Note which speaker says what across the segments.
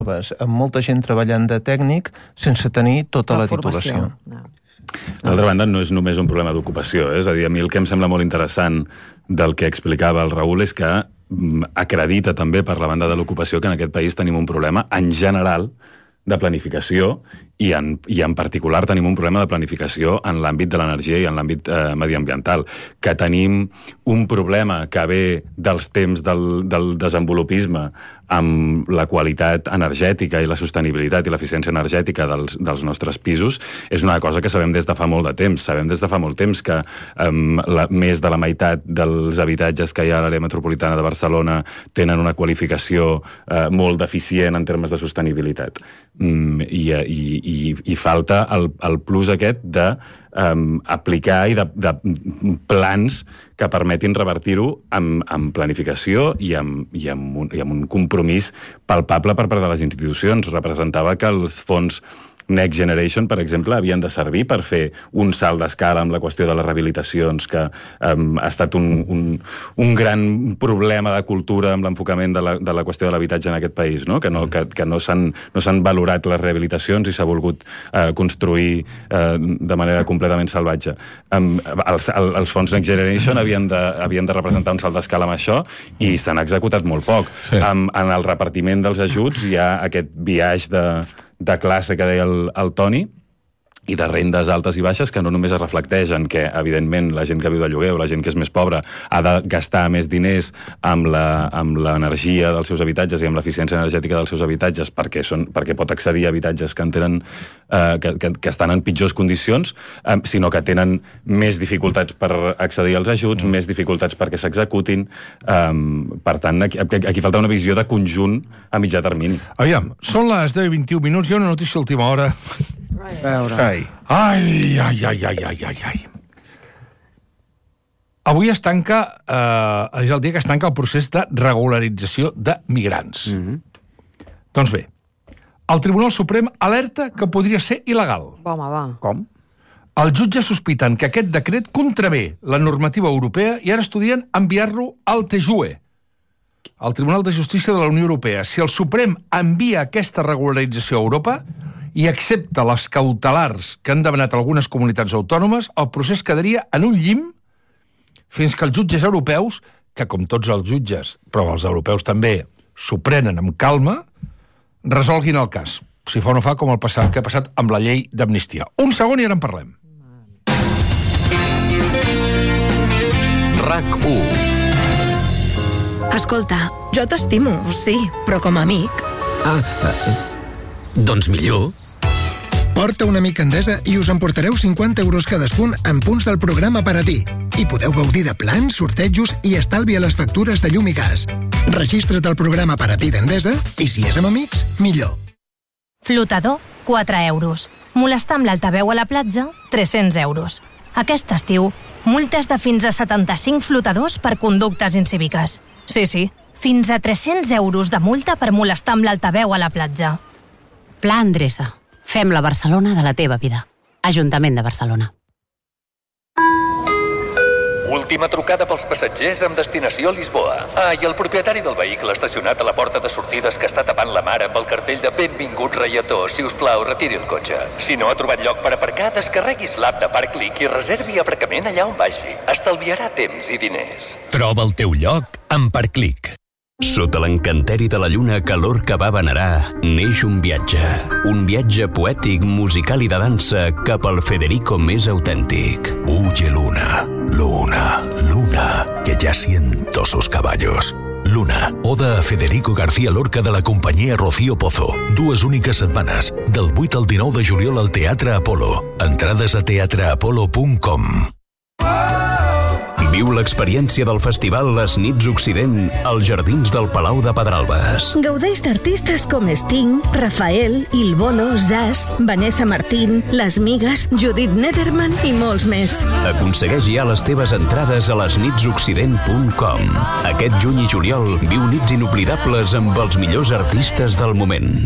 Speaker 1: amb molta gent treballant de tècnic sense tenir tota la titulació.
Speaker 2: D'altra banda, no és només un problema d'ocupació, és a dir, a mi el que em sembla molt interessant del que explicava el Raül és que acredita també per la banda de l'ocupació que en aquest país tenim un problema en general de planificació i en particular tenim un problema de planificació en l'àmbit de l'energia i en l'àmbit mediambiental, que tenim un problema que ve dels temps del desenvolupisme amb la qualitat energètica i la sostenibilitat i l'eficiència energètica dels nostres pisos, és una cosa que sabem des de fa molt de temps. Sabem des de fa molt temps que més de la meitat dels habitatges que hi ha a l'àrea metropolitana de Barcelona tenen una qualificació molt deficient en termes de sostenibilitat. I falta el plus aquest de aplicar i de plans que permetin revertir-ho amb planificació i amb un compromís palpable per part de les institucions. Representava que els fons Next Generation, per exemple, havien de servir per fer un salt d'escala amb la qüestió de les rehabilitacions, que ha estat un gran problema de cultura amb l'enfocament de la qüestió de l'habitatge en aquest país, no? Que no s'han valorat les rehabilitacions i s'ha volgut construir de manera completament salvatge. Els fons Next Generation havien de representar un salt d'escala amb això i s'han executat molt poc. Sí. En el repartiment dels ajuts hi ha aquest biaix de classe que deia el Toni, i de rendes altes i baixes, que no només es reflecteix en que, evidentment, la gent que viu de lloguer o la gent que és més pobra ha de gastar més diners amb l'energia dels seus habitatges i amb l'eficiència energètica dels seus habitatges perquè pot accedir a habitatges que estan en pitjors condicions, sinó que tenen més dificultats per accedir als ajuts, més dificultats perquè s'executin. Per tant, aquí falta una visió de conjunt a mitjà termini.
Speaker 3: Aviam, són les 10:21 minuts, hi ha una notícia a última hora. Ai. Avui es tanca, és el dia que es tanca el procés de regularització de migrants. Doncs bé, el Tribunal Suprem alerta que podria ser il·legal.
Speaker 4: Home, va.
Speaker 3: Com? Els jutges sospiten que aquest decret contravé la normativa europea i ara estudien enviar-lo al TJUE, al Tribunal de Justícia de la Unió Europea. Si el Suprem envia aquesta regularització a Europa i accepta les cautelars que han demanat algunes comunitats autònomes, el procés quedaria en un llim fins que els jutges europeus, que com tots els jutges, però els europeus també, s'ho prenen amb calma, resolguin el cas. Si fa o no fa, com el que ha passat amb la llei d'amnistia. Un segon i ara en parlem.
Speaker 5: RAC1.
Speaker 6: Escolta, jo t'estimo, sí, però com a amic.
Speaker 5: Doncs millor.
Speaker 7: Porta un amic Endesa i us emportareu 50 euros cadascun en punts del programa per a ti. I podeu gaudir de plans, sortejos i estalvi a les factures de llum i gas. Registra't al programa per a ti d'Endesa i si és amb amics, millor.
Speaker 8: Flotador, 4 euros. Molestar amb l'altaveu a la platja, 300 euros. Aquest estiu, multes de fins a 75 flotadors per conductes incíviques. Sí, fins a 300 euros de multa per molestar amb l'altaveu a la platja.
Speaker 9: Pla Endesa. Fem la Barcelona de la teva vida. Ajuntament de Barcelona.
Speaker 10: Última trucada pels passatgers amb destinació a Lisboa. I el propietari del vehicle estacionat a la porta de sortides que està tapant la mar amb el cartell de benvingut reietó. Si us plau, retiri el cotxe. Si no ha trobat lloc per aparcar, descarreguis l'app de Parclic i reservi aparcament allà on vagi. Estalviarà temps i diners.
Speaker 5: Troba el teu lloc amb Parclic. Sota l'encanteri de la lluna que l'orca va venerar, neix un viatge poètic, musical i de dansa cap al Federico més autèntic. Huye Luna, Luna, Luna, que ya siento sus caballos. Luna, oda a Federico García Lorca de la companyia Rocío Pozo. 2 úniques setmanes, del 8 al 19 de juliol al Teatre Apolo. Entrades a teatreapolo.com. Viu l'experiència del festival Les Nits Occident als jardins del Palau de Pedralbes.
Speaker 11: Gaudeix d'artistes com Sting, Rafael, Il Bolo, Zaz, Vanessa Martín, Les Migues, Judith Nederman i molts més.
Speaker 5: Aconsegueix ja les teves entrades a lesnitsoccident.com. Aquest juny i juliol viu nits inoblidables amb els millors artistes del moment.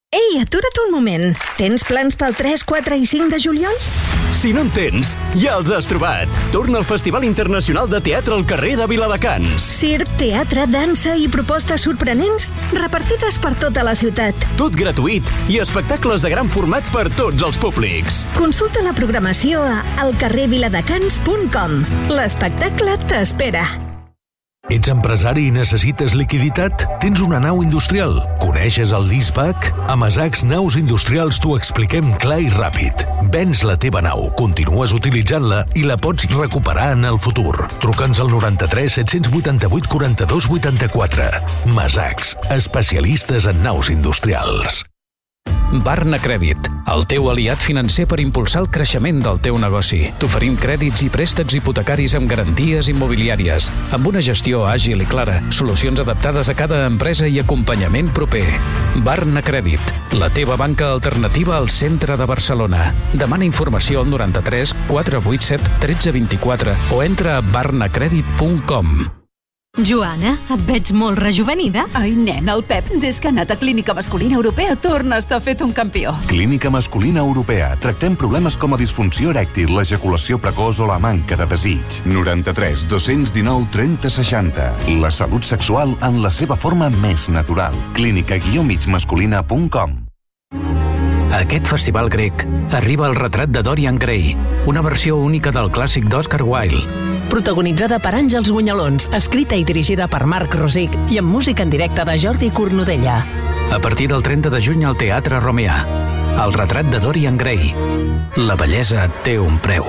Speaker 11: Ei, atura't un moment. Tens plans pel 3, 4 i 5 de juliol?
Speaker 5: Si no en tens, ja els has trobat. Torna al Festival Internacional de Teatre al carrer de Viladecans.
Speaker 11: Circ, teatre, dansa i propostes sorprenents repartides per tota la ciutat.
Speaker 5: Tot gratuït i espectacles de gran format per tots els públics.
Speaker 11: Consulta la programació a alcarrerviladecans.com. L'espectacle t'espera.
Speaker 4: Ets empresari i necessites liquiditat? Tens una nau industrial? Coneixes el leaseback? A Masacs Naus Industrials t'ho expliquem clar i ràpid. Vens la teva nau, continues utilitzant-la i la pots recuperar en el futur. Truca'ns al 93 788 42 84. Masacs, especialistes en naus industrials.
Speaker 12: Barna Crèdit, el teu aliat financer per impulsar el creixement del teu negoci. T'oferim crèdits i préstecs hipotecaris amb garanties immobiliàries, amb una gestió àgil i clara, solucions adaptades a cada empresa i acompanyament proper. Barna Crèdit, la teva banca alternativa al centre de Barcelona. Demana informació al 93 487 1324 o entra a barnacredit.com.
Speaker 13: Joana, et veig molt rejuvenida.
Speaker 14: Ai, nen, el Pep, des que ha anat a Clínica Masculina Europea, torna a estar fet un campió.
Speaker 15: Clínica Masculina Europea. Tractem problemes com la disfunció erèctil, l'ejaculació precoç o la manca de desig. 93 219 30 60. La salut sexual en la seva forma més natural. clínica-migmasculina.com.
Speaker 12: Aquest festival grec arriba el retrat de Dorian Gray, una versió única del clàssic d'Oscar Wilde.
Speaker 16: Protagonitzada per Àngels Bunyalons, escrita i dirigida per Marc Rosic i amb música en directe de Jordi Cornudella.
Speaker 12: A partir del 30 de juny al Teatre Romeà. El retrat de Dorian Gray. La bellesa té un preu.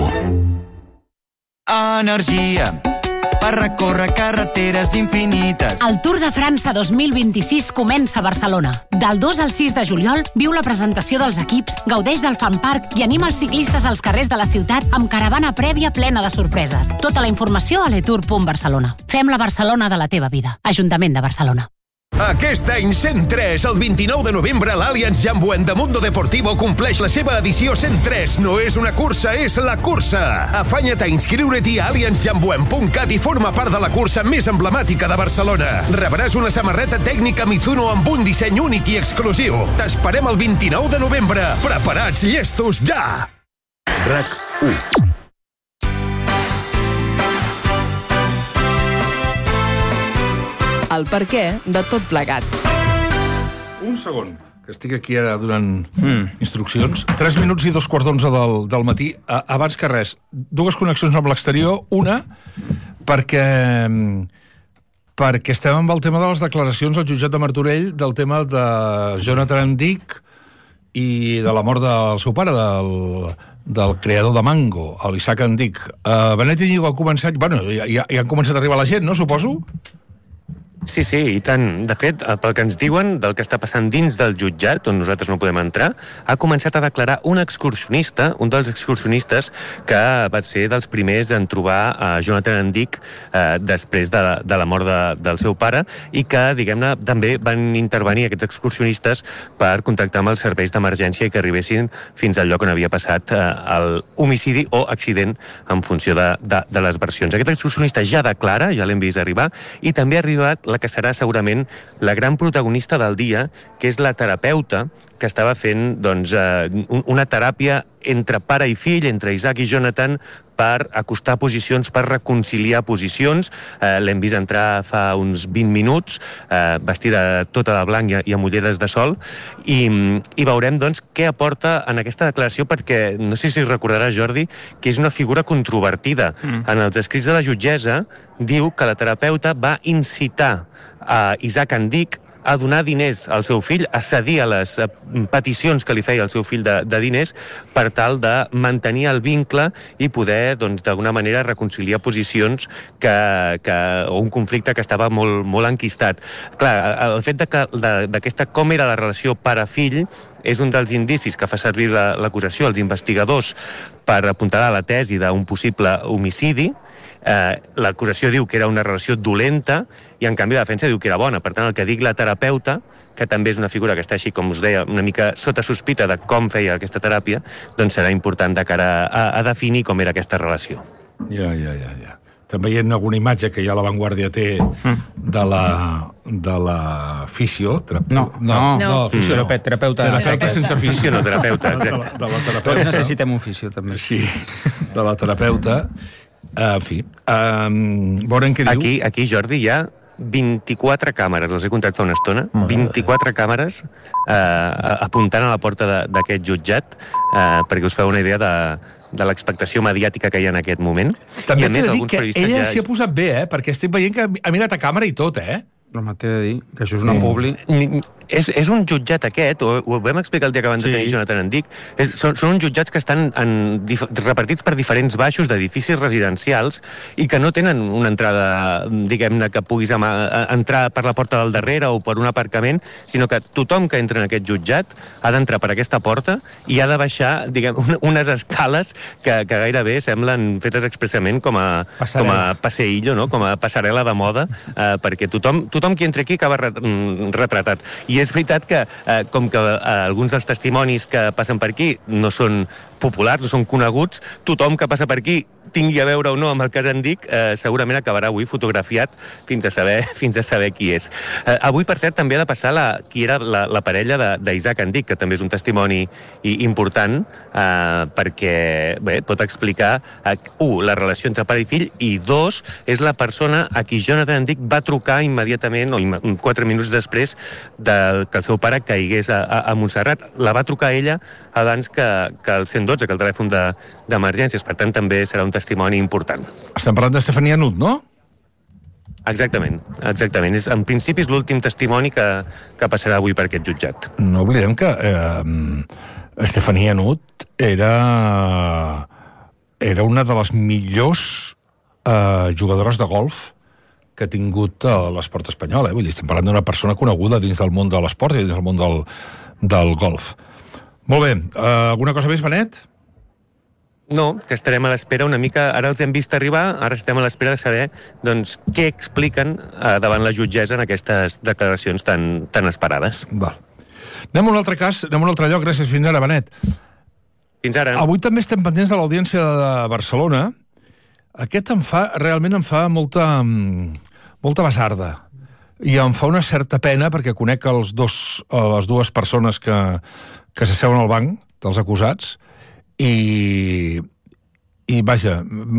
Speaker 17: Energia per recórrer carreteres infinites.
Speaker 9: El Tour de França 2026 comença a Barcelona. Del 2 al 6 de juliol viu la presentació dels equips, gaudeix del Fan Park i anima els ciclistes als carrers de la ciutat amb caravana prèvia plena de sorpreses. Tota la informació a letour.barcelona. Fem la Barcelona de la teva vida. Ajuntament de Barcelona.
Speaker 18: Aquest any 103, el 29 de novembre, l'Allianz Jambuent de Mundo Deportivo compleix la seva edició 103. No és una cursa, és la cursa. Afanya't a inscriure-t'hi a allianzjambuent.cat i forma part de la cursa més emblemàtica de Barcelona. Rebràs una samarreta tècnica Mizuno amb un disseny únic i exclusiu. T'esperem el 29 de novembre. Preparats, llestos, ja!
Speaker 2: RAC1.
Speaker 19: El perquè de tot plegat.
Speaker 3: Un segon, que estic aquí ara donant instruccions. 3 minuts i 2:15 del matí. Abans que res, 2 connexions amb l'exterior. Una, perquè estem amb el tema de les declaracions al jutjat de Martorell del tema de Jonathan Dick i de la mort del seu pare, del creador de Mango, l'Isaac Dick. Benet Íñigo ha començat... Bueno, ja han començat a arribar la gent, no, suposo?
Speaker 20: Sí, i tant. De fet, pel que ens diuen del que està passant dins del jutjat, on nosaltres no podem entrar, ha començat a declarar un excursionista, un dels excursionistes que va ser dels primers en trobar a Jonathan Dick després de la mort del seu pare i que, diguem-ne, també van intervenir aquests excursionistes per contactar amb els serveis d'emergència i que arribessin fins al lloc on havia passat el homicidi o accident en funció de les versions. Aquest excursionista ja declara, ja l'hem vist arribar, i també ha arribat la que serà segurament la gran protagonista del dia, que és la terapeuta que estava fent una teràpia entre pare i fill, entre Isaac i Jonathan, per acostar posicions, per reconciliar posicions. L'hem vist entrar fa uns 20 minuts, vestida tota de blanc i amb ulleres de sol, i veurem, doncs, què aporta en aquesta declaració, perquè no sé si recordarà, Jordi, que és una figura controvertida. En els escrits de la jutgessa diu que la terapeuta va incitar a Isaac Dick a donar diners al seu fill, a cedir a les peticions que li feia el seu fill de diners per tal de mantenir el vincle i poder, doncs, d'alguna manera reconciliar posicions o un conflicte que estava molt, molt enquistat. Clar, el fet com era la relació pare-fill és un dels indicis que fa servir l'acusació als investigadors per apuntalar la tesi d'un possible homicidi. L'acusació diu que era una relació dolenta i en canvi la defensa diu que era bona. Per tant, el que dic la terapeuta, que també és una figura que està així, com us deia, una mica sota sospita de com feia aquesta teràpia, doncs serà important de cara a definir com era aquesta relació.
Speaker 3: Ja. Estem veient alguna imatge que ja La Vanguardia té de la fisio...
Speaker 21: No, fisioterapeuta.
Speaker 3: Terapeuta sense fisio.
Speaker 20: No, terapeuta,
Speaker 3: De la terapeuta.
Speaker 21: Tots necessitem un fisio, també.
Speaker 3: Sí, de la terapeuta. En fi, veurem què diu.
Speaker 20: Aquí, Jordi, hi ha 24 càmeres, les he comptat fa una estona, 24 càmeres apuntant a la porta d'aquest jutjat, perquè us feu una idea de l'expectació mediàtica que hi ha en aquest moment.
Speaker 3: També t'he de dir que ella s'hi ha posat bé, perquè estic veient que ha mirat a càmera i tot,
Speaker 21: Home, t'he de dir que això és una publi...
Speaker 20: És un jutjat aquest, ho vam explicar el dia que van detenir Jonathan Endic, són uns jutjats que estan repartits per diferents baixos d'edificis residencials i que no tenen una entrada, diguem-ne, que puguis entrar per la porta del darrere o per un aparcament, sinó que tothom que entra en aquest jutjat ha d'entrar per aquesta porta i ha de baixar, diguem, unes escales que gairebé semblen fetes expressament com a passeillo, no? Com a passarel·la de moda, perquè tothom qui entra aquí acaba retratat. I és veritat que, com que alguns dels testimonis que passen per aquí no són populars, no són coneguts, tothom que passa per aquí tingui a veure o no amb el cas Endic, segurament acabarà avui fotografiat fins a saber qui és. Avui, per cert, també ha de passar qui era la parella d'Isaac Endic, que també és un testimoni important, perquè pot explicar, la relació entre pare i fill, i dos, és la persona a qui Jonathan Endic va trucar immediatament, o 4 minuts després que el seu pare caigués a Montserrat. La va trucar ella abans que el 112, que el telèfon d'emergències. Per tant, també serà un testimoni important.
Speaker 3: Estem parlant d'Estefania Nut, no?
Speaker 20: Exactament. En principi és l'últim testimoni que passarà avui per aquest jutjat.
Speaker 3: No oblidem que Estefania Nut era una de les millors jugadores de golf que ha tingut l'esport espanyol. Vull dir, estem parlant d'una persona coneguda dins del món de l'esport i dins del món del golf. Molt bé. Alguna cosa més, Benet?
Speaker 20: No, que estarem a l'espera una mica... Ara els hem vist arribar, ara estem a l'espera de saber què expliquen davant la jutgessa en aquestes declaracions tan esperades.
Speaker 3: Val. Anem a un altre cas, anem a un altre lloc. Gràcies. Fins ara, Benet.
Speaker 20: Fins ara.
Speaker 3: Avui també estem pendents de l'Audiència de Barcelona. Aquest realment em fa molta basarda. I em fa una certa pena perquè conec les dues persones que s'asseuen al banc dels acusats i vaja,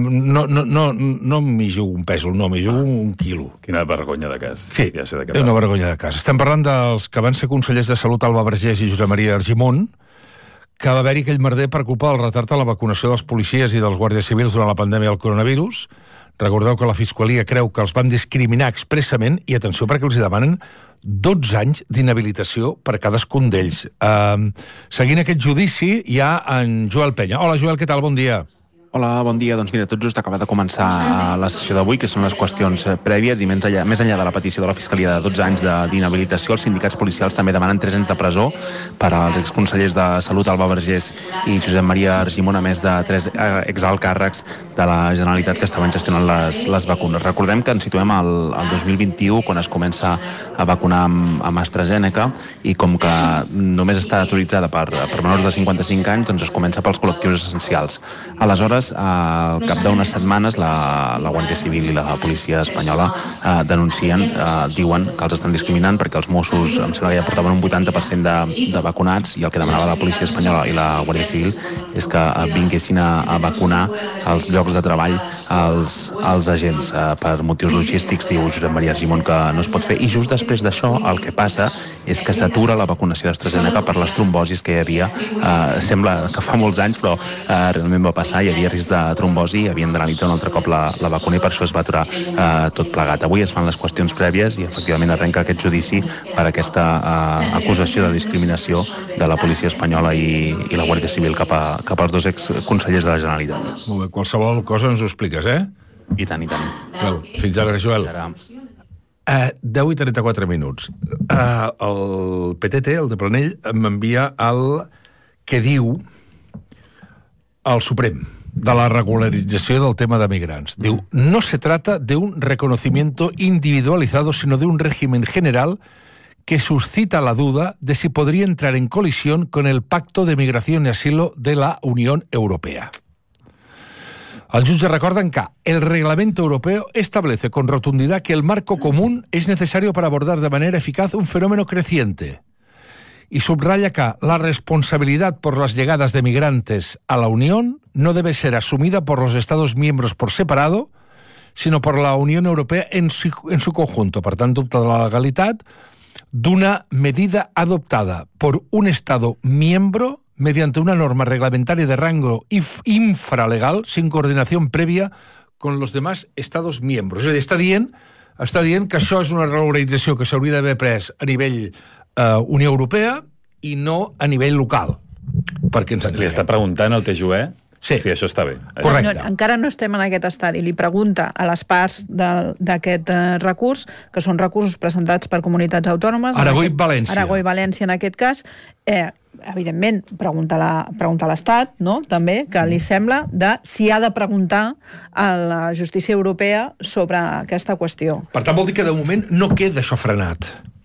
Speaker 3: no m'hi jugo un pèsol, no, m'hi jugo un quilo.
Speaker 2: Quina vergonya de cas.
Speaker 3: Sí, una vergonya de cas. Estem parlant dels que van ser consellers de Salut, Alba Vergés i Josep Maria Argimon, que va haver-hi aquell merder per culpa del retard en la vacunació dels policies i dels guàrdies civils durant la pandèmia del coronavirus. Recordeu que la Fiscalia creu que els van discriminar expressament i, atenció, perquè els demanen 12 anys d'inhabilitació per cadascun d'ells. Seguint aquest judici hi ha en Joel Penya. Hola, Joel, què tal? Bon dia.
Speaker 22: Hola, bon dia. Doncs mira, tot just acaba de començar la sessió d'avui, que són les qüestions prèvies, i més enllà de la petició de la Fiscalia de 12 anys d'inhabilitació, els sindicats policials també demanen 3 anys de presó per als exconsellers de Salut, Alba Vergés i Josep Maria Argimon, a més de 3 exaltcàrrecs de la Generalitat que estaven gestionant les vacunes. Recordem que ens situem al 2021, quan es comença a vacunar amb AstraZeneca, i com que només està autoritzada per menors de 55 anys, doncs es comença pels col·lectius essencials. Aleshores, al cap d'unes setmanes, la Guàrdia Civil i la policia espanyola denuncien, diuen que els estan discriminant perquè els Mossos, em sembla que ja portaven un 80% de vacunats, i el que demanava la policia espanyola i la Guàrdia Civil és que vinguessin a vacunar als llocs de treball als agents. Per motius logístics, diu Josep Maria Argimon, que no es pot fer. I just després d'això, el que passa és que s'atura la vacunació d'AstraZeneca per les trombosis que hi havia. Sembla que fa molts anys, però realment va passar. Hi havia risc de trombosi, havien d'analitzar un altre cop la vacuna, i per això es va aturar tot plegat. Avui es fan les qüestions prèvies i efectivament arrenca aquest judici per aquesta acusació de discriminació de la policia espanyola i la Guàrdia Civil cap als 2 exconsellers de la Generalitat.
Speaker 3: Molt bé, qualsevol cosa ens ho expliques,
Speaker 22: I tant, i tant.
Speaker 3: Well, fins ara, Joel. 10 i 34 minuts. El PTT, el de Planell, m'envia el que diu el Suprem de la regularització del tema de migrants. Diu, no se trata de un reconocimiento individualizado, sino de un régimen general que suscita la duda de si podría entrar en colisión con el Pacto de Migración y Asilo de la Unión Europea. Els jutges recorden que el reglamento europeo establece con rotundidad que el marco común es necesario para abordar de manera eficaz un fenómeno creciente. Y subraya que la responsabilidad por las llegadas de migrantes a la Unión no debe ser asumida por los Estados miembros por separado, sino por la Unión Europea en su conjunto. Per tant, dubte de la legalitat d'una medida adoptada por un Estado miembro mediante una norma reglamentaria de rango infralegal sin coordinación previa con los demás Estados miembros. És a dir, està dient que això és una regularització que s'hauria d'haver pres a nivell Unió Europea i no a nivell local. Perquè ens
Speaker 2: li està preguntant al TJUE si això està bé.
Speaker 3: Correcte.
Speaker 1: No, encara no estem en aquest estadi. Li pregunta a les parts d'aquest recurs, que són recursos presentats per comunitats autònomes.
Speaker 3: Aragó i València.
Speaker 1: Aragó i València, en aquest cas. Evidentment, pregunta a l'Estat, no?, també, que li sembla de si ha de preguntar a la justícia europea sobre aquesta qüestió.
Speaker 3: Per tant, vol dir que de moment no queda això frenat.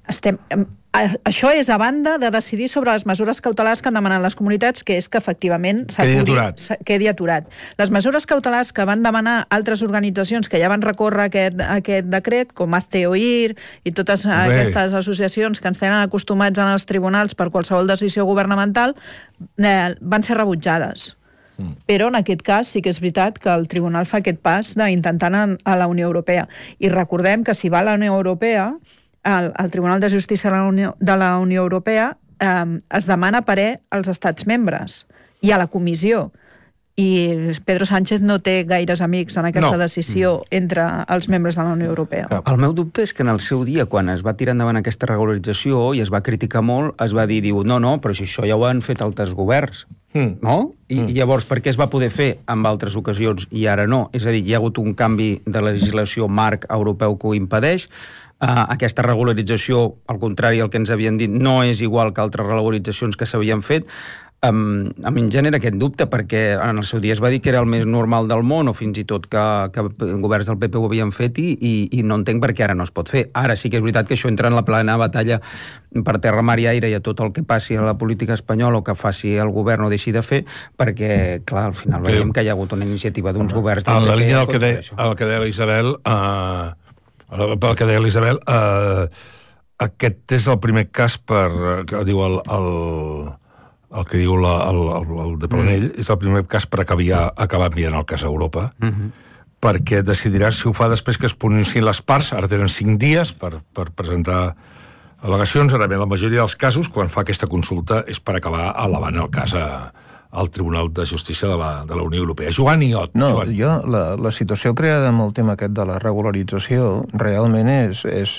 Speaker 1: Això és a banda de decidir sobre les mesures cautelars que han demanat les comunitats, que és que efectivament quedi aturat. Les mesures cautelars que van demanar altres organitzacions que ja van recórrer aquest decret, com Hazte Oír i totes aquestes associacions que ens tenen acostumats en els tribunals per qualsevol decisió governamental, van ser rebutjades. Però en aquest cas sí que és veritat que el tribunal fa aquest pas d'intentar anar a la Unió Europea. I recordem que si va a la Unió Europea, al Tribunal de Justícia de la Unió Europea es demana parer als estats membres i a la comissió. I Pedro Sánchez no té gaires amics en aquesta decisió entre els membres de la Unió Europea.
Speaker 21: El meu dubte és que en el seu dia, quan es va tirar endavant aquesta regularització i es va criticar molt, es va dir, no, però si això ja ho han fet altres governs, no? I llavors, per què es va poder fer amb altres ocasions i ara no? És a dir, hi ha hagut un canvi de legislació marc europeu que ho impedeix. Aquesta regularització, al contrari del que ens havien dit, no és igual que altres regularitzacions que s'havien fet. A mi em genera aquest dubte, perquè en el seu dia es va dir que era el més normal del món, o fins i tot que governs del PP ho havien fet, i no entenc per què ara no es pot fer. Ara sí que és veritat que això entra en la plena batalla per terra, mar i aire, i a tot el que passi a la política espanyola o que faci el govern o deixi de fer, perquè, clar, al final veiem que hi ha hagut una iniciativa d'uns governs del PP.
Speaker 3: En la línia del que deia l'Isabel, aquest és el primer cas que diu el que diu el de Planell, és el primer cas per acabar enviant el cas a Europa, perquè decidirà si ho fa després que es pronunciïn les parts. Ara tenen 5 dies per presentar al·legacions. Ara bé, la majoria dels casos, quan fa aquesta consulta, és per acabar elevant el cas al Tribunal de Justícia de la Unió Europea. Joan Iot.
Speaker 6: No, la situació creada amb el tema aquest de la regularització realment és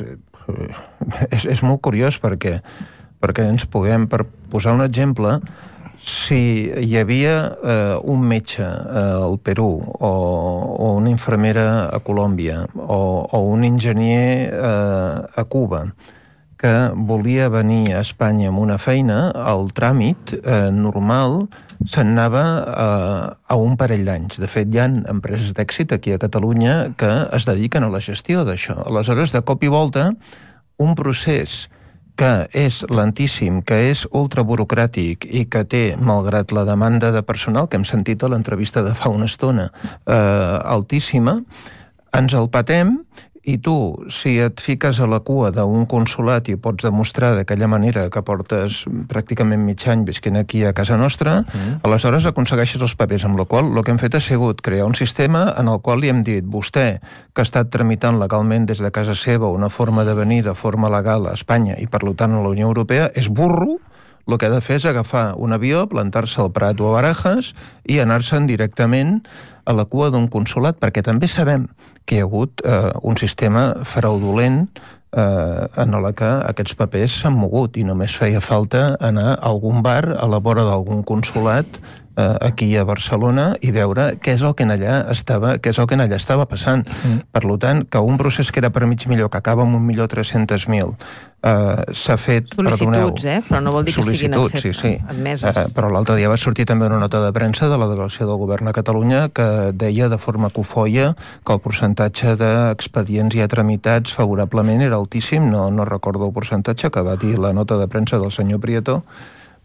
Speaker 6: molt curiós, perquè ens puguem, per posar un exemple, si hi havia un metge al Perú o una infermera a Colòmbia o un enginyer a Cuba que volia venir a Espanya amb una feina, el tràmit normal se'n anava a un parell d'anys. De fet, hi ha empreses d'èxit aquí a Catalunya que es dediquen a la gestió d'això. Aleshores, de cop i volta, un procés que és lentíssim, que és ultraburocràtic i que té, malgrat la demanda de personal, que hem sentit a l'entrevista de fa una estona, altíssima, ens el patem. I tu, si et fiques a la cua d'un consolat i pots demostrar d'aquella manera que portes pràcticament mig any visquent aquí a casa nostra, aleshores aconsegueixes els papers, amb la qual el que hem fet ha sigut crear un sistema en el qual li hem dit, vostè, que ha estat tramitant legalment des de casa seva una forma de venir de forma legal a Espanya i per tant a la Unió Europea, és burro. El que ha de fer és agafar un avió, plantar-se al Prat o a Barajas i anar-se'n directament a la cua d'un consolat, perquè també sabem que hi ha hagut un sistema fraudulent en el que aquests papers s'han mogut i només feia falta anar a algun bar a la vora d'algun consolat aquí a Barcelona i veure què és el que en allà estava passant. Per tant, que un procés que era per mig milió, que acaba amb 1.300.000, s'ha fet...
Speaker 23: Sol·licituds, però no vol dir que siguin admeses.
Speaker 6: Però l'altre dia va sortir també una nota de premsa de la delegació del govern a Catalunya que deia de forma cofoia que el percentatge d'expedients ja tramitats favorablement era altíssim. No recordo el percentatge que va dir la nota de premsa del senyor Prieto,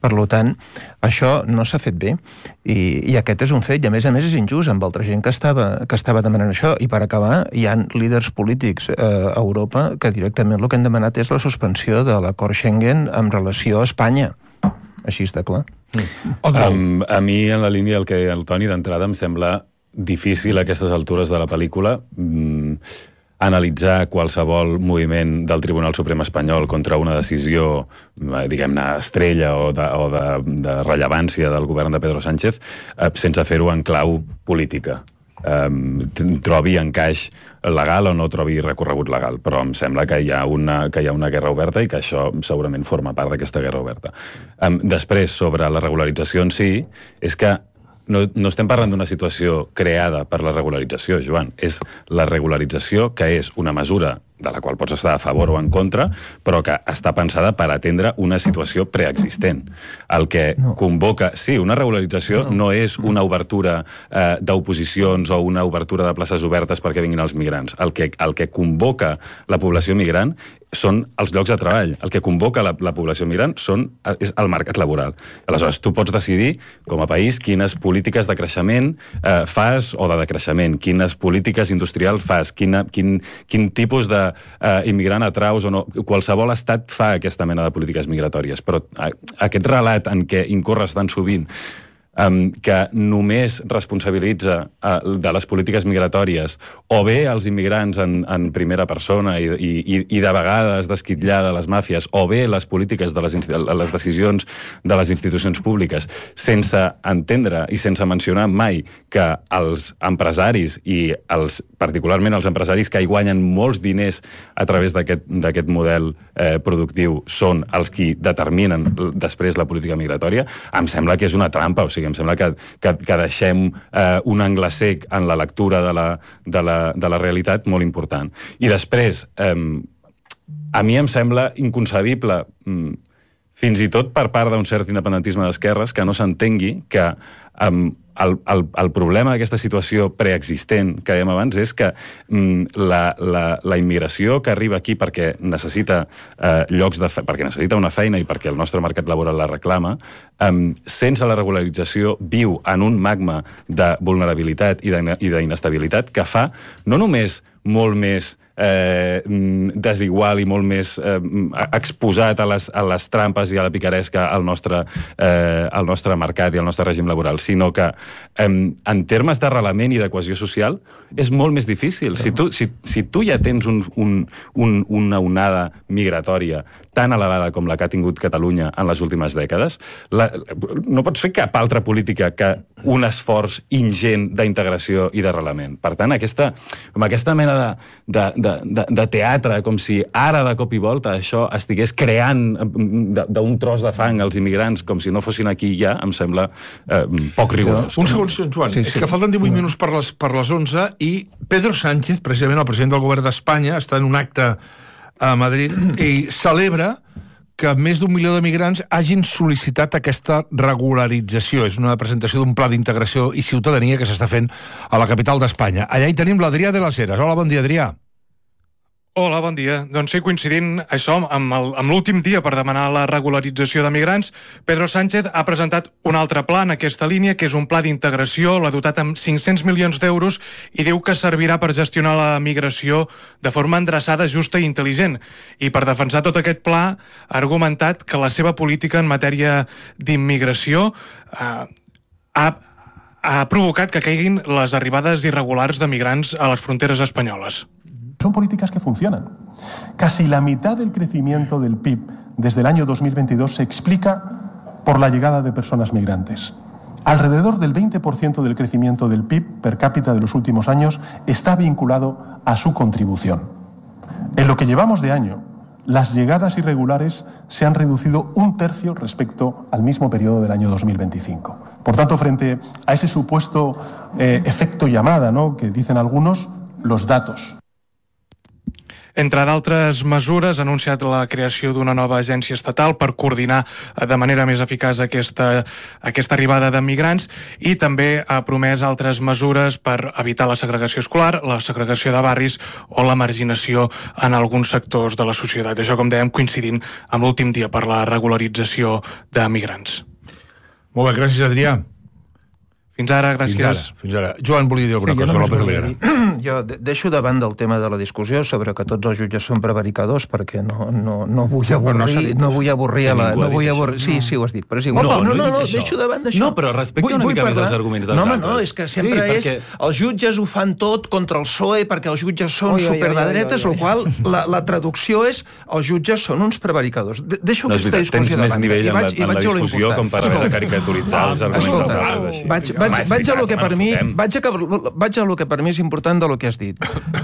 Speaker 6: Per tant, això no s'ha fet bé i aquest és un fet, i a més és injust amb altra gent que estava demanant això. I per acabar, hi ha líders polítics a Europa que directament el que han demanat és la suspensió de l'acord Schengen en relació a Espanya. Així està clar.
Speaker 2: A mi, en la línia del que el Toni, d'entrada, em sembla difícil a aquestes altures de la pel·lícula analitzar qualsevol moviment del Tribunal Suprem espanyol contra una decisió, diguem-ne, estrella o de rellevància del govern de Pedro Sánchez sense fer-ho en clau política. Trobi encaix legal o no trobi recorregut legal, però em sembla que hi ha una guerra oberta i que això segurament forma part d'aquesta guerra oberta. Després, sobre la regularització en si, és que no estem parlant d'una situació creada per la regularització, Joan. És la regularització, que és una mesura de la qual pots estar a favor o en contra, però que està pensada per atendre una situació preexistent. El que convoca... Sí, una regularització no és una obertura d'oposicions o una obertura de places obertes perquè vinguin els migrants. El que convoca la població migrant són els llocs de treball. El que convoca la població migrant és el mercat laboral. Aleshores, tu pots decidir, com a país, quines polítiques de creixement fas o de decreixement, quines polítiques industrials fas, quin tipus d'immigrant atraus o no. Qualsevol estat fa aquesta mena de polítiques migratòries, però aquest relat en què incorres tan sovint que només responsabilitza de les polítiques migratòries o bé els immigrants en primera persona i de vegades d'esquitllada les màfies, o bé les polítiques de les decisions de les institucions públiques, sense entendre i sense mencionar mai que els empresaris i particularment els empresaris que hi guanyen molts diners a través d'aquest model productiu són els qui determinen després la política migratòria, em sembla que és una trampa. O sigui, em sembla que deixem un angle cec en la lectura de la realitat molt important. I després, a mi em sembla inconcebible, fins i tot per part d'un cert independentisme d'esquerres, que no s'entengui que el problema d'aquesta situació preexistent que dèiem abans és que la immigració que arriba aquí perquè necessita perquè necessita una feina i perquè el nostre mercat laboral la reclama, sense la regularització viu en un magma de vulnerabilitat i d'inestabilitat que fa no només molt més desigual i molt més exposat a les trampes i a la picaresca al nostre mercat i al nostre règim laboral, sinó que en termes d'arrelament i de cohesió social és molt més difícil. Si tu ja tens una onada migratòria tan elevada com la que ha tingut Catalunya en les últimes dècades, no pots fer cap altra política que un esforç ingent d'integració i d'arrelament. Per tant, aquesta mena de teatre, com si ara de cop i volta això estigués creant d'un tros de fang els immigrants com si no fossin aquí ja, em sembla poc rigorós.
Speaker 3: Un segon, Joan, és que falten 18 minuts per les 11 i Pedro Sánchez, precisament el president del govern d'Espanya, està en un acte a Madrid i celebra que més d'1 milió de migrants hagin sol·licitat aquesta regularització. És una presentació d'un pla d'integració i ciutadania que s'està fent a la capital d'Espanya. Allà hi tenim l'Adrià de les Heres. Hola, bon dia, Adrià.
Speaker 7: Hola, bon dia. Doncs sí, coincidint això amb l'últim dia per demanar la regularització de migrants, Pedro Sánchez ha presentat un altre pla en aquesta línia, que és un pla d'integració, l'ha dotat amb 500 milions d'euros i diu que servirà per gestionar la migració de forma endreçada, justa i intel·ligent. I per defensar tot aquest pla ha argumentat que la seva política en matèria d'immigració ha provocat que caiguin les arribades irregulars de migrants a les fronteres espanyoles.
Speaker 8: Son políticas que funcionan. Casi la mitad del crecimiento del PIB desde el año 2022 se explica por la llegada de personas migrantes. Alrededor del 20% del crecimiento del PIB per cápita de los últimos años está vinculado a su contribución. En lo que llevamos de año, las llegadas irregulares se han reducido 1/3 respecto al mismo periodo del año 2025. Por tanto, frente a ese supuesto efecto llamada, ¿no?, que dicen algunos, los datos.
Speaker 7: Entre d'altres mesures, ha anunciat la creació d'una nova agència estatal per coordinar de manera més eficaç aquesta arribada de migrants i també ha promès altres mesures per evitar la segregació escolar, la segregació de barris o la marginació en alguns sectors de la societat. Això, com dèiem, coincidint amb l'últim dia per la regularització de migrants.
Speaker 3: Molt bé, gràcies, Adrià.
Speaker 7: Fins ara, gràcies.
Speaker 3: Fins ara. Joan, volia dir alguna cosa, López Olera.
Speaker 6: Jo deixo de banda el tema de la discussió sobre que tots els jutges són prevaricadors perquè no vull avorrir Sí, ho has dit, però és igual. No, deixo de banda això.
Speaker 2: No, però respecta una mica més els arguments dels altres.
Speaker 6: No, és que sempre és... Els jutges ho fan tot contra el PSOE perquè els jutges són superdretes, el qual la traducció és els jutges són uns prevaricadors. Deixo aquesta discussió de banda.
Speaker 2: Tens més nivell en la discussió com per haver de caricaturitzar els arguments dels altres així.
Speaker 6: Vaig a lo que per mi és important de lo que has dit.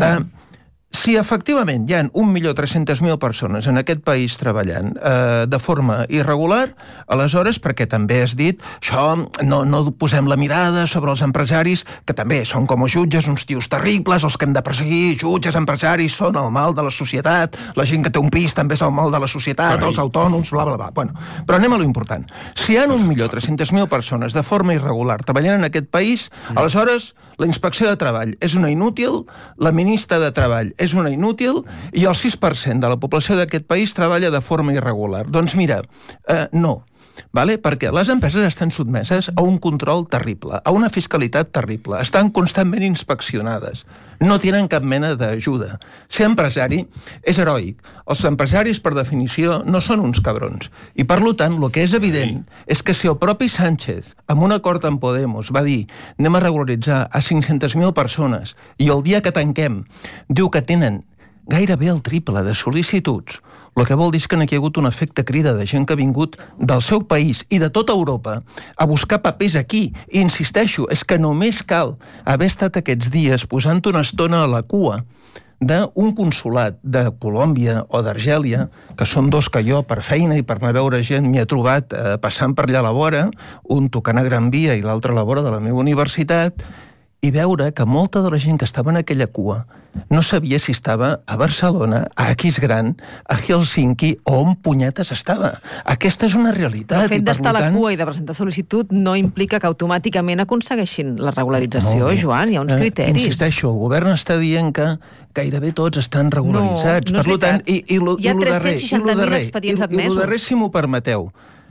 Speaker 6: Si efectivament hi ha 1.300.000 persones en aquest país treballant de forma irregular, aleshores, perquè també has dit això, no posem la mirada sobre els empresaris, que també són com els jutges, uns tios terribles, els que hem de perseguir, jutges, empresaris, són el mal de la societat, la gent que té un pis també és el mal de la societat, els autònoms, bla, bla, bla. Bueno, però anem a lo important. Si hi ha 1.300.000 persones de forma irregular treballant en aquest país, aleshores la inspecció de treball és una inútil, la ministra de Treball és una inútil i el 6% de la població d'aquest país treballa de forma irregular. Doncs mira, no. Vale? Perquè les empreses estan sotmeses a un control terrible, a una fiscalitat terrible, estan constantment inspeccionades, no tenen cap mena d'ajuda. Ser empresari és heroic. Els empresaris, per definició, no són uns cabrons. I, per tant, el que és evident és que si el propi Sánchez, amb un acord amb Podemos, va dir anem a regularitzar a 500.000 persones i el dia que tanquem diu que tenen gairebé el triple de sol·licituds, el que vol dir que n'hi ha hagut un efecte crida de gent que ha vingut del seu país i de tota Europa a buscar papers aquí. I insisteixo, és que només cal haver estat aquests dies posant una estona a la cua d'un consulat de Colòmbia o d'Argèlia, que són dos que jo, per feina i per anar a veure gent, m'hi he trobat passant per allà a la vora, un tocant a Gran Via i l'altre a la vora de la meva universitat, i veure que molta de la gent que estava en aquella cua no sabia si estava a Barcelona, a Aquisgrán, a Helsinki o on punyetes estava. Aquesta és una realitat.
Speaker 23: El fet d'estar a la cua i de presentar sol·licitud no implica que automàticament aconsegueixin la regularització, Joan, hi ha uns criteris.
Speaker 6: Insisteixo, el govern està dient que gairebé tots estan regularitzats.
Speaker 23: No és veritat. Hi ha 360.000 expedients admesos.
Speaker 6: I el darrer, si m'ho permeteu,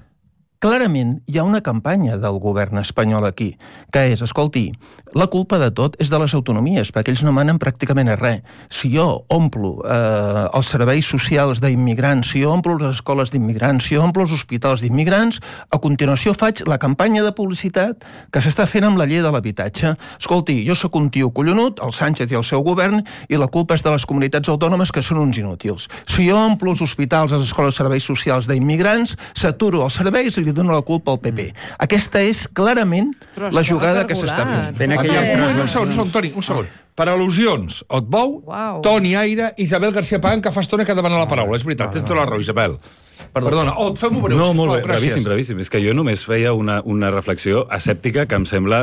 Speaker 6: clarament hi ha una campanya del govern espanyol aquí, que és, escolti, la culpa de tot és de les autonomies, perquè ells no manen pràcticament a res. Si jo omplo els serveis socials d'immigrants, si jo omplo les escoles d'immigrants, si jo omplo els hospitals d'immigrants, a continuació faig la campanya de publicitat que s'està fent amb la llei de l'habitatge. Escolti, jo sóc un tio collonut, el Sánchez i el seu govern, i la culpa és de les comunitats autònomes que són uns inútils. Si jo omplo els hospitals, les escoles de serveis socials d'immigrants, saturo els serveis i li dono la culpa al PP. Aquesta és clarament la jugada que s'està fent.
Speaker 3: Un segon. Per al·lusions, Otbou, Toni Aire, Isabel García Pagán, que fa estona que demana la paraula. És veritat, tens tota la raó, Isabel. Perdona, fem-ho breu, sisplau.
Speaker 2: No, molt bé, brevíssim. És que jo només feia una reflexió asèptica que em sembla...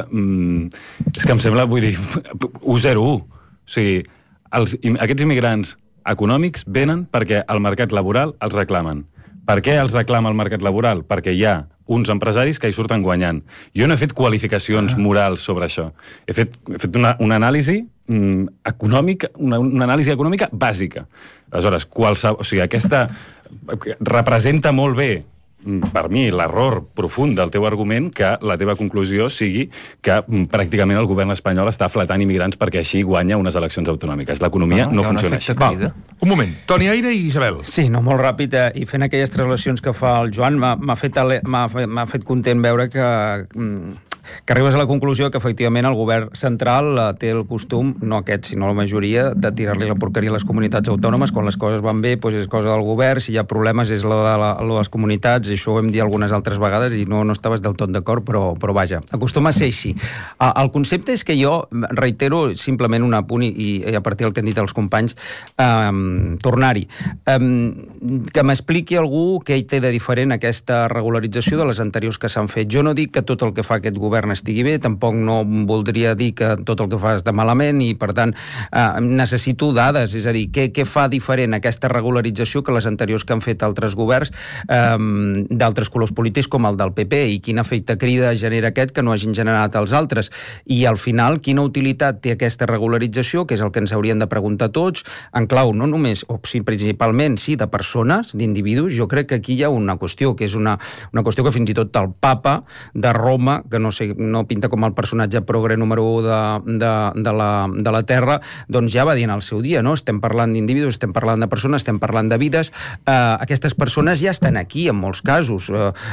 Speaker 2: vull dir, 1-0-1. O sigui, aquests immigrants econòmics venen perquè el mercat laboral els reclamen. Per què els reclama el mercat laboral? Perquè hi ha uns empresaris que hi surten guanyant. Jo no he fet qualificacions morals sobre això. He fet una anàlisi econòmica, una anàlisi econòmica bàsica. Aleshores, aquesta representa molt bé, per mi, l'error profund del teu argument, que la teva conclusió sigui que pràcticament el govern espanyol està flatant immigrants perquè així guanya unes eleccions autonòmiques. L'economia no funciona així.
Speaker 3: Un moment, Toni Aire i Isabel.
Speaker 21: Sí, no, molt ràpid, i fent aquelles translacions que fa el Joan, m'ha fet content veure que arribes a la conclusió que efectivament el govern central té el costum, no aquest, sinó la majoria, de tirar-li la porqueria a les comunitats autònomes. Quan les coses van bé, doncs és cosa del govern, si hi ha problemes és lo de les comunitats, i això ho hem dit algunes altres vegades i no estaves del tot d'acord, però vaja, acostuma a ser així. El concepte és que jo reitero simplement un apunt i a partir del que han dit els companys, tornar-hi. Que m'expliqui algú què hi té de diferent aquesta regularització de les anteriors que s'han fet. Jo no dic que tot el que fa aquest govern govern estigui bé, tampoc no voldria dir que tot el que fa és de malament i, per tant, necessito dades, és a dir, què fa diferent aquesta regularització que les anteriors que han fet altres governs d'altres colors polítics com el del PP, i quin efecte crida genera aquest que no hagin generat els altres, i al final quina utilitat té aquesta regularització, que és el que ens haurien de preguntar tots, en clau no només, o principalment sí, de persones, d'individus. Jo crec que aquí hi ha una qüestió, que és una qüestió que fins i tot el papa de Roma, que no sé, no pinta com el personatge progre número 1 de la Terra, doncs ja va dir en el seu dia, no? Estem parlant d'individus, estem parlant de persones, estem parlant de vides. Aquestes persones ja estan aquí, en molts casos.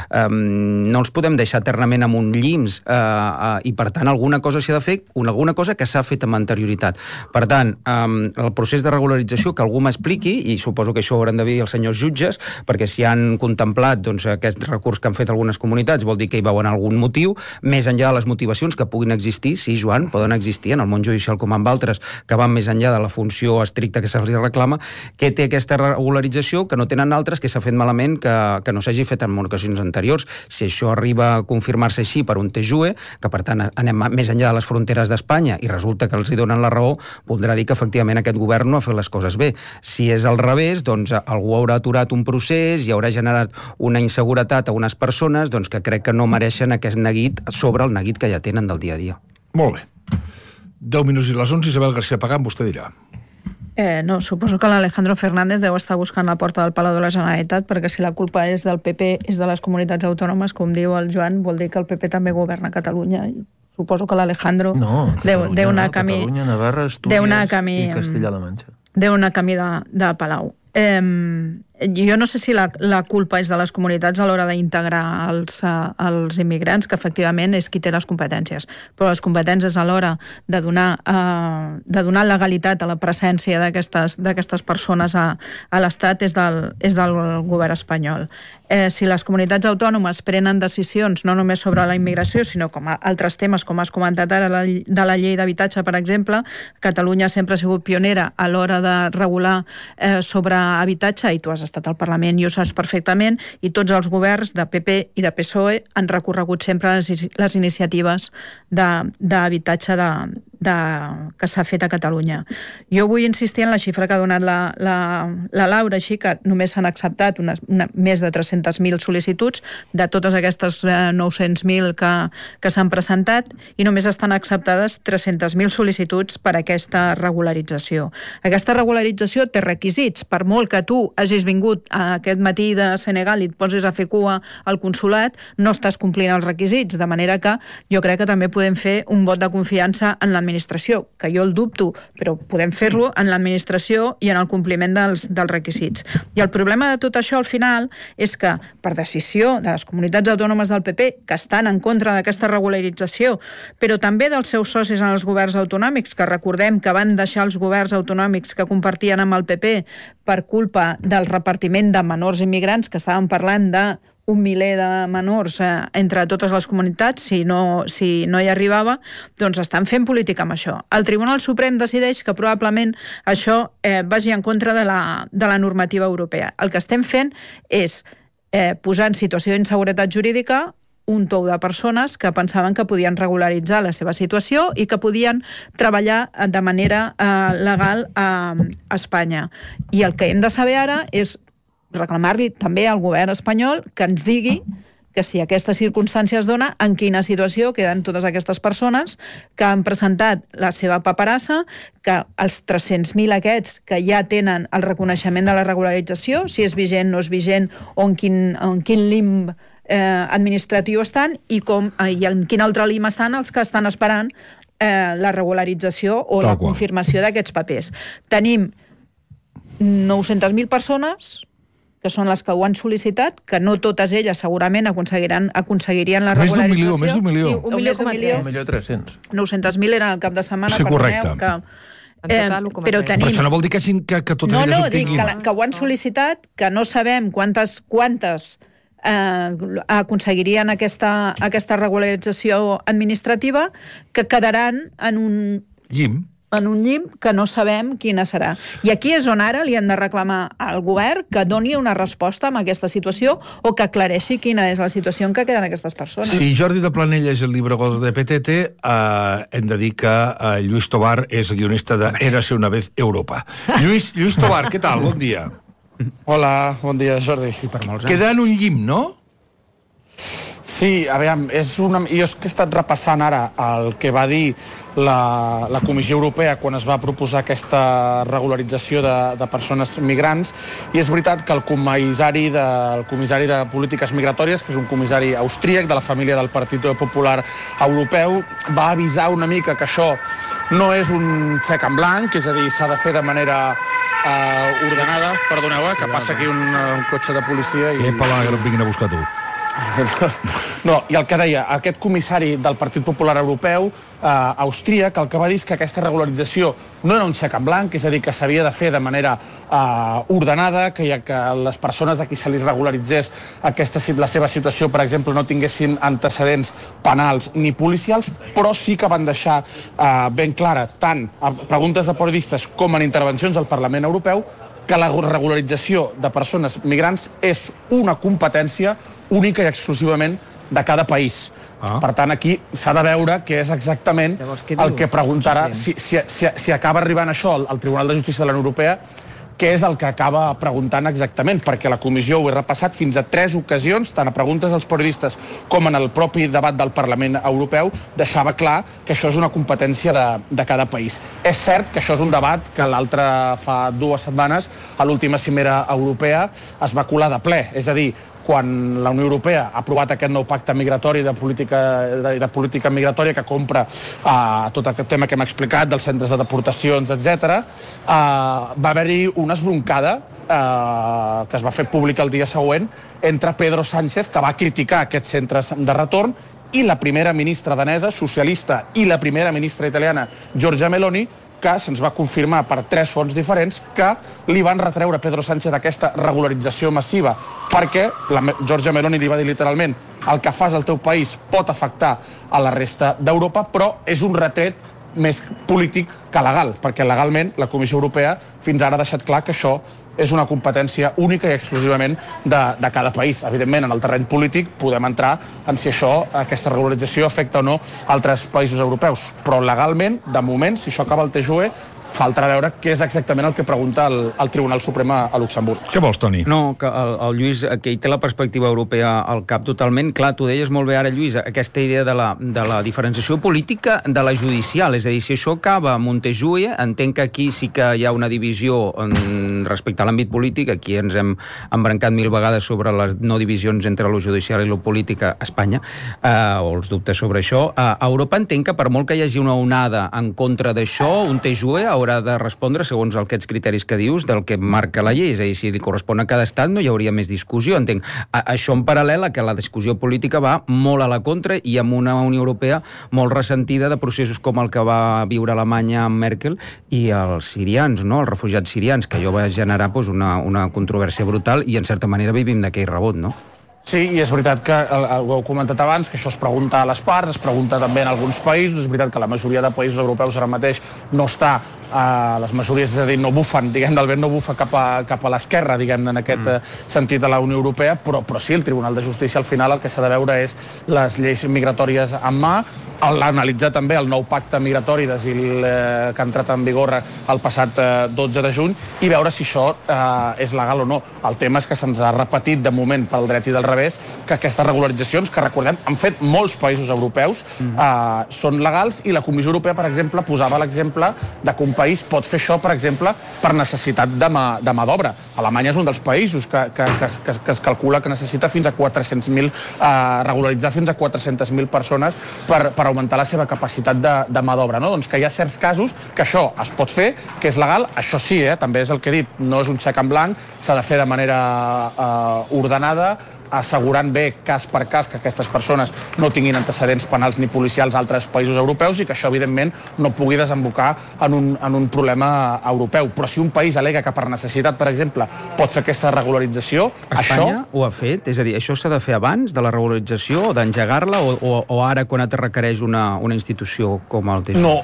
Speaker 21: No els podem deixar eternament amb un llims, i per tant alguna cosa s'ha de fer, alguna cosa que s'ha fet amb anterioritat. Per tant, el procés de regularització, que algú m'expliqui, i suposo que això ho hauran de dir els senyors jutges, perquè si han contemplat aquest recurs que han fet algunes comunitats, vol dir que hi veuen algun motiu, més enllà de les motivacions que puguin existir, sí, Joan, poden existir en el món judicial com en altres, que van més enllà de la funció estricta que se'ls reclama, que té aquesta regularització que no tenen altres, que s'ha fet malament, que no s'hagi fet en ocasions anteriors. Si això arriba a confirmar-se així per un TJUE, que per tant anem més enllà de les fronteres d'Espanya i resulta que els hi donen la raó, voldrà dir que efectivament aquest govern no ha fet les coses bé. Si és al revés, doncs algú haurà aturat un procés i haurà generat una inseguretat a unes persones que crec que no mereixen aquest neguit sobre el neguit que ja tenen del dia a dia.
Speaker 3: Molt bé. 10 minuts i les 11, Isabel García Pagán, vostè dirà.
Speaker 1: No, suposo que l'Alejandro Fernández deu estar buscant la porta del Palau de la Generalitat, perquè si la culpa és del PP, és de les comunitats autònomes, com diu el Joan, vol dir que el PP també governa Catalunya. Suposo que l'Alejandro deu anar camí...
Speaker 6: Catalunya, Navarra, Astúries i Castilla-La Manxa.
Speaker 1: Deu anar camí de Palau. Jo no sé si la culpa és de les comunitats a l'hora d'integrar els immigrants, que efectivament és qui té les competències, però les competències a l'hora de donar legalitat a la presència d'aquestes persones a l'Estat és del govern espanyol. Si les comunitats autònomes prenen decisions no només sobre la immigració, sinó com altres temes, com has comentat ara, de la llei d'habitatge, per exemple, Catalunya sempre ha sigut pionera a l'hora de regular sobre habitatge, i tu has estat al Parlament i ho saps perfectament, i tots els governs de PP i de PSOE han recorregut sempre les iniciatives d'habitatge que s'ha fet a Catalunya. Jo vull insistir en la xifra que ha donat la Laura, així que només s'han acceptat més de 300.000 sol·licituds de totes aquestes 900.000 que s'han presentat, i només estan acceptades 300.000 sol·licituds per a aquesta regularització. Aquesta regularització té requisits. Per molt que tu hagis vingut aquest matí de Senegal i et posis a fer cua al consulat, no estàs complint els requisits, de manera que jo crec que també podem fer un vot de confiança en l'administració, que jo el dubto, però podem fer-lo en l'administració i en el compliment dels requisits. I el problema de tot això al final és que, per decisió de les comunitats autònomes del PP, que estan en contra d'aquesta regularització, però també dels seus socis en els governs autonòmics, que recordem que van deixar els governs autonòmics que compartien amb el PP per culpa del repartiment de menors immigrants, que estàvem parlant de 1 miler de menors entre totes les comunitats, si no hi arribava, doncs estan fent política amb això. El Tribunal Suprem decideix que probablement això vagi en contra de la normativa europea. El que estem fent és posar en situació d'inseguretat jurídica un tou de persones que pensaven que podien regularitzar la seva situació i que podien treballar de manera legal a Espanya. I el que hem de saber ara és reclamar-li també al govern espanyol que ens digui que si aquesta circumstància es dona, en quina situació queden totes aquestes persones que han presentat la seva paperassa, que els 300.000 aquests que ja tenen el reconeixement de la regularització, si és vigent, no és vigent, o en quin limb administratiu estan i en quin altre limb estan els que estan esperant la regularització o la confirmació d'aquests papers. Tenim 900.000 persones que són les que ho han sol·licitat, que no totes elles segurament aconseguirien la regularització.
Speaker 3: Més d'un milió.
Speaker 1: Sí, més d'un milió.
Speaker 6: 1.300.000.
Speaker 1: 900.000 era el cap de setmana.
Speaker 3: Sí, correcte.
Speaker 1: Però tenim...
Speaker 3: Però això no vol dir que totes elles ho tinguin.
Speaker 1: No, dic que ho han sol·licitat, que no sabem quantes aconseguirien aquesta regularització administrativa, que quedaran en un...
Speaker 3: Llim.
Speaker 1: en un llim que no sabem quina serà. I aquí és on ara li han de reclamar al govern que doni una resposta a aquesta situació o que aclareixi quina és la situació en què queden aquestes persones.
Speaker 3: Si Jordi de Planella és el libregador de PTT, hem de dir que Lluís Tobar és el guionista de Érase una vez Europa. Lluís Tobar, què tal? Bon dia.
Speaker 5: Hola, bon dia, Jordi.
Speaker 3: Queda en un llim, no?
Speaker 5: Sí, aviam, jo és que he estat repassant ara el que va dir la Comissió Europea quan es va proposar aquesta regularització de persones migrants, i és veritat que el comissari de Polítiques Migratòries, que és un comissari austríac de la família del Partit Popular Europeu, va avisar una mica que això no és un xec en blanc, és a dir, s'ha de fer de manera ordenada. Perdoneu, que passa aquí un cotxe de policia i...
Speaker 3: Epa, que no vinguin a buscar tu.
Speaker 5: No, i el que deia aquest comissari del Partit Popular Europeu austríac, el que va dir és que aquesta regularització no era un xec en blanc, és a dir, que s'havia de fer de manera ordenada, que les persones a qui se li regularitzés la seva situació, per exemple, no tinguessin antecedents penals ni policials, però sí que van deixar ben clara, tant a preguntes de periodistes com en intervencions al Parlament Europeu, que la regularització de persones migrants és una competència única i exclusivament de cada país. Per tant, aquí s'ha de veure què és exactament el que preguntarà, si acaba arribant això al Tribunal de Justícia de la Unió Europea, què és el que acaba preguntant exactament, perquè la comissió ho he repassat fins a 3 ocasions, tant a preguntes dels periodistes com en el propi debat del Parlament Europeu, deixava clar que això és una competència de cada país. És cert que això és un debat que fa 2 setmanes, a l'última cimera europea, es va colar de ple, és a dir, quan la Unió Europea ha aprovat aquest nou pacte migratori de política migratòria que compra tot aquest tema que hem explicat dels centres de deportacions, etc., va haver-hi una esbroncada que es va fer pública el dia següent entre Pedro Sánchez, que va criticar aquests centres de retorn, i la primera ministra danesa, socialista, i la primera ministra italiana, Giorgia Meloni, que se'ns va confirmar per 3 fonts diferents que li van retreure a Pedro Sánchez aquesta regularització massiva, perquè la Giorgia Meloni li va dir literalment el que fas al teu país pot afectar a la resta d'Europa, però és un retret més polític que legal, perquè legalment la Comissió Europea fins ara ha deixat clar que això és una competència única i exclusivament de cada país. Evidentment, en el terreny polític podem entrar en si aquesta regularització afecta o no altres països europeus, però legalment, de moment, si això acaba el TJUE, faltarà veure què és exactament el que pregunta el Tribunal Suprem a Luxemburg.
Speaker 3: Què vols, Toni?
Speaker 21: No, que el Lluís, que ell té la perspectiva europea al cap totalment. Clar, tu deies molt bé ara, Lluís, aquesta idea de la diferenciació política de la judicial. És a dir, si això acaba a Montejue, entenc que aquí sí que hi ha una divisió respecte a l'àmbit polític. Aquí ens hem embrancat 1000 vegades sobre les no divisions entre lo judicial i lo polític a Espanya, o els dubtes sobre això. A Europa entenc que per molt que hi hagi una onada en contra d'això, un TJUE haurà de respondre segons aquests criteris que dius del que marca la llei, és a dir, si li correspon a cada estat no hi hauria més discussió, entenc. Això en paral·lel a que la discussió política va molt a la contra i amb una Unió Europea molt ressentida de processos com el que va viure Alemanya amb Merkel i els sirians, no? Els refugiats sirians, que allò va generar una controvèrsia brutal i en certa manera vivim d'aquell rebot, no?
Speaker 5: Sí, i és veritat que, ho heu comentat abans, que això es pregunta a les parts, es pregunta també en alguns països, és veritat que la majoria de països europeus ara mateix no està les majories, és a dir, no bufen, diguem, del vent no bufa cap a l'esquerra, diguem, en aquest sentit de la Unió Europea, però sí, el Tribunal de Justícia al final el que s'ha de veure és les lleis migratòries en mà, analitzar també el nou pacte migratori d'asil que ha entrat en vigor el passat 12 de juny i veure si això és legal o no. El tema és que se'ns ha repetit de moment pel dret i del revés que aquestes regularitzacions, que recordem, han fet molts països europeus, són legals, i la Comissió Europea, per exemple, posava l'exemple de que un país pot fer això, per exemple, per necessitat de mà d'obra. Alemanya és un dels països que es calcula que necessita fins a 400.000, regularitzar fins a 400.000 persones per augmentar la seva capacitat de mà d'obra, no? Doncs que hi ha certs casos que això es pot fer, que és legal, això sí, també és el que he dit, no és un xec en blanc, s'ha de fer de manera ordenada, assegurant bé, cas per cas, que aquestes persones no tinguin antecedents penals ni policials a altres països europeus i que això, evidentment, no pugui desembocar en un problema europeu. Però si un país al·lega que per necessitat, per exemple, pot fer aquesta regularització,
Speaker 21: Espanya ho ha fet? És a dir, això s'ha de fer abans de la regularització o d'engegar-la o ara quan et requereix una institució com el TSUE?
Speaker 5: No,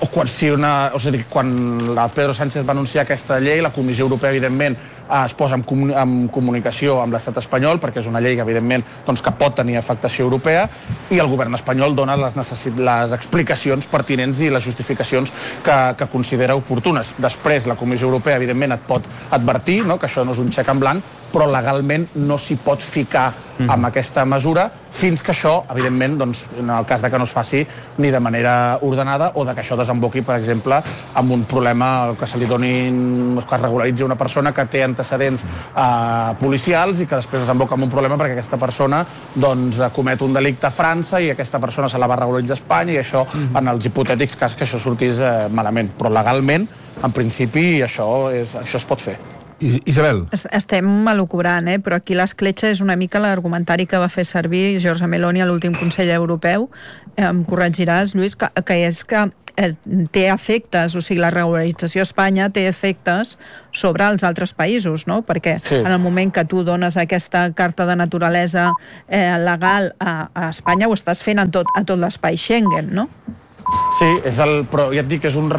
Speaker 5: quan el Pedro Sánchez va anunciar aquesta llei, la Comissió Europea, evidentment, es posa en comunicació amb l'estat espanyol, perquè és una llei, evidentment, que pot tenir afectació europea, i el govern espanyol dona les explicacions pertinents i les justificacions que considera oportunes. Després, la Comissió Europea, evidentment, et pot advertir que això no és un xec en blanc, però legalment no s'hi pot ficar amb aquesta mesura fins que això, evidentment, en el cas de que no es faci ni de manera ordenada o de que això desemboqui, per exemple, amb un problema que se li donin, que es regularitzi una persona que té antecedents policials i que després desemboca en un problema perquè aquesta persona comet un delicte a França i aquesta persona se la va regularitzar a Espanya i això, en els hipotètics cas que això sortís malament. Però legalment, en principi, això es pot fer.
Speaker 3: Isabel.
Speaker 1: Estem elucubrant, però aquí l'escletxa és una mica l'argumentari que va fer servir Giorgia Meloni a l'últim Consell Europeu. Em corregiràs, Lluís, que és que té efectes, o sigui, la regularització a Espanya té efectes sobre els altres països, no? Perquè en el moment que tu dones aquesta carta de naturalesa legal a Espanya ho estàs fent a tot l'espai Schengen, no?
Speaker 5: Sí, però ja et dic que és un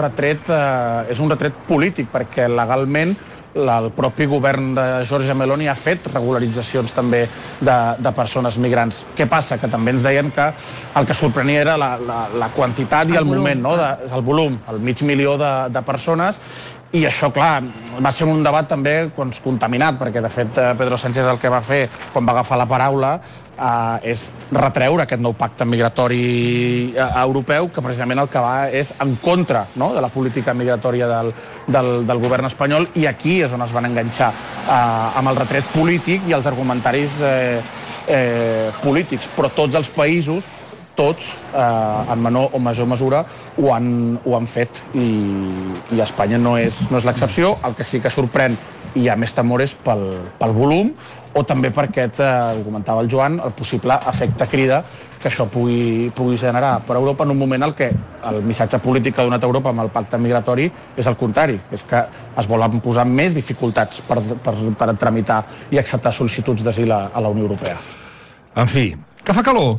Speaker 5: retret polític, perquè legalment el propi govern de Giorgia Meloni ha fet regularitzacions també de persones migrants. Què passa? Que també ens deien que el que sorprenia era la quantitat i el moment, el volum, el 500.000 de persones, i això, clar, va ser un debat també contaminat, perquè de fet Pedro Sánchez el que va fer quan va agafar la paraula és retreure aquest nou pacte migratori europeu, que precisament el que va és en contra de la política migratòria del govern espanyol, i aquí és on es van enganxar amb el retret polític i els argumentaris polítics. Però tots els països, tots, en menor o major mesura, ho han fet, i Espanya no és l'excepció. El que sí que sorprèn i hi ha més temores pel volum, o també per aquest, ho comentava el Joan, el possible efecte crida que això pugui generar per Europa en un moment en què el missatge polític que ha donat Europa amb el pacte migratori és el contrari, és que es volen posar més dificultats per tramitar i acceptar sol·licituds d'asil a la Unió Europea.
Speaker 3: En fi, que fa calor?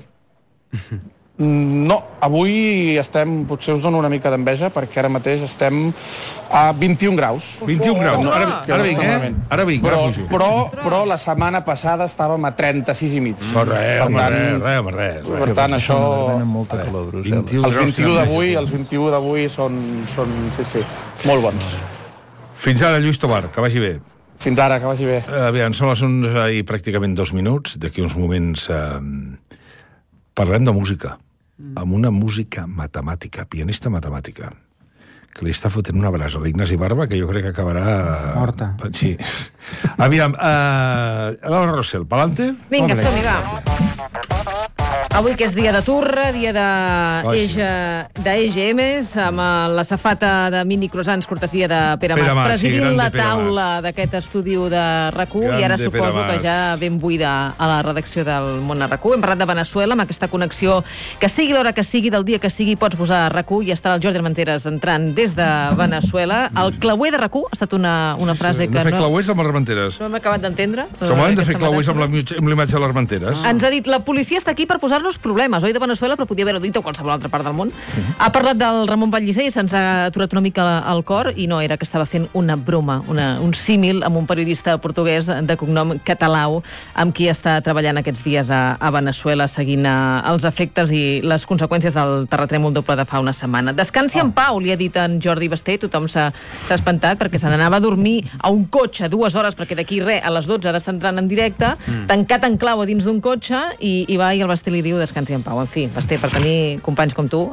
Speaker 5: No, avui potser us dono una mica d'enveja, perquè ara mateix estem a 21 graus.
Speaker 3: 21 graus, ara vinc,
Speaker 5: però la setmana passada estàvem a 36 i mig.
Speaker 3: Res.
Speaker 5: Per tant, això... Els 21 d'avui són molt bons.
Speaker 3: Fins ara, Lluís Tobar, que vagi bé.
Speaker 5: Fins ara, que vagi bé.
Speaker 3: Aviam, són les 11 i pràcticament 2 minuts. D'aquí uns moments parlem de música. Amb una música matemàtica, pianista matemàtica, que li està fotent una brasa a l'Ignasi Barba, que jo crec que acabarà...
Speaker 21: Morta.
Speaker 3: Sí. Aviam, Laura Rossell, pa'lante?
Speaker 23: Vinga, som-hi, va. Avui que és dia de turra, dia d'EGMs, amb la safata de mini croissants cortesia de Pere Mas, presidint la taula d'aquest estudi de RAC1, i ara suposo que ja ben buida a la redacció del Món a RAC1. Hem parlat de Veneçuela, amb aquesta connexió que sigui l'hora que sigui, del dia que sigui, pots posar RAC1, i estarà el Jordi Armenteres entrant des de Veneçuela. El clauer de RAC1 ha estat una frase que
Speaker 3: no... De fer clauers amb les Armenteres.
Speaker 23: No hem acabat d'entendre.
Speaker 3: S'ho de fer clauers amb l'imatge de les Armenteres.
Speaker 23: Ens ha dit, la policia està aquí per posar-nos problemes, oi, de Veneçuela, però podia haver-ho dit a qualsevol altra part del món. Ha parlat del Ramon Vallissé i se'ns ha aturat una mica el cor, i no era que estava fent una broma, un símil amb un periodista portuguès de cognom Catalau, amb qui està treballant aquests dies a Veneçuela, seguint els efectes i les conseqüències del terratrèmol doble de fa una setmana. Descansi en pau, li ha dit en Jordi Basté. Tothom s'ha espantat perquè se n'anava a dormir a un cotxe 2 hores, perquè d'aquí a les 12 ha d'estar entrant en directe, tancat en clau a dins d'un cotxe, i va, i el Basté li diu, descansi en pau. En fi, Basté, per tenir companys com tu.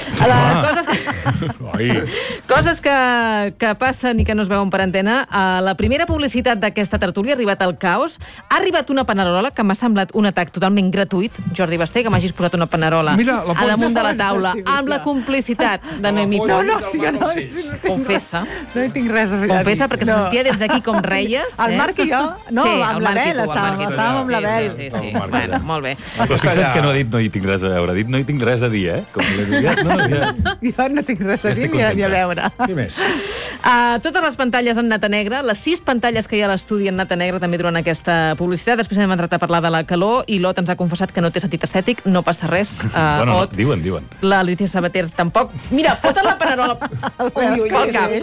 Speaker 23: Coses que passen i que no es veuen per antena. La primera publicitat d'aquesta tertúlia ha arribat al caos. Ha arribat una panerola que m'ha semblat un atac totalment gratuït, Jordi Basté, que m'hagis posat una panerola a damunt de la taula, amb la complicitat de Noemí Pons. Confessa.
Speaker 1: No hi tinc res a fer.
Speaker 23: Confessa, perquè se sentia des d'aquí com reies.
Speaker 1: El Marc i jo, no, amb la Bel, estàvem amb la Bel.
Speaker 23: Sí. Bueno, molt bé.
Speaker 2: Però fixa't que no ha dit no hi tinc res a veure, ha dit no hi tinc res a dir, Com li diria,
Speaker 1: jo no tinc res a dir ni a veure.
Speaker 3: Què més?
Speaker 23: Totes les pantalles han anat a negre, les 6 pantalles que hi ha a l'estudi han anat a negre també durant aquesta publicitat. Després hem entrat a parlar de la calor i l'Ot ens ha confessat que no té sentit estètic, no passa res.
Speaker 2: Bueno, diuen.
Speaker 23: La Leticia Sabater tampoc. Mira, foten la panerola al cap.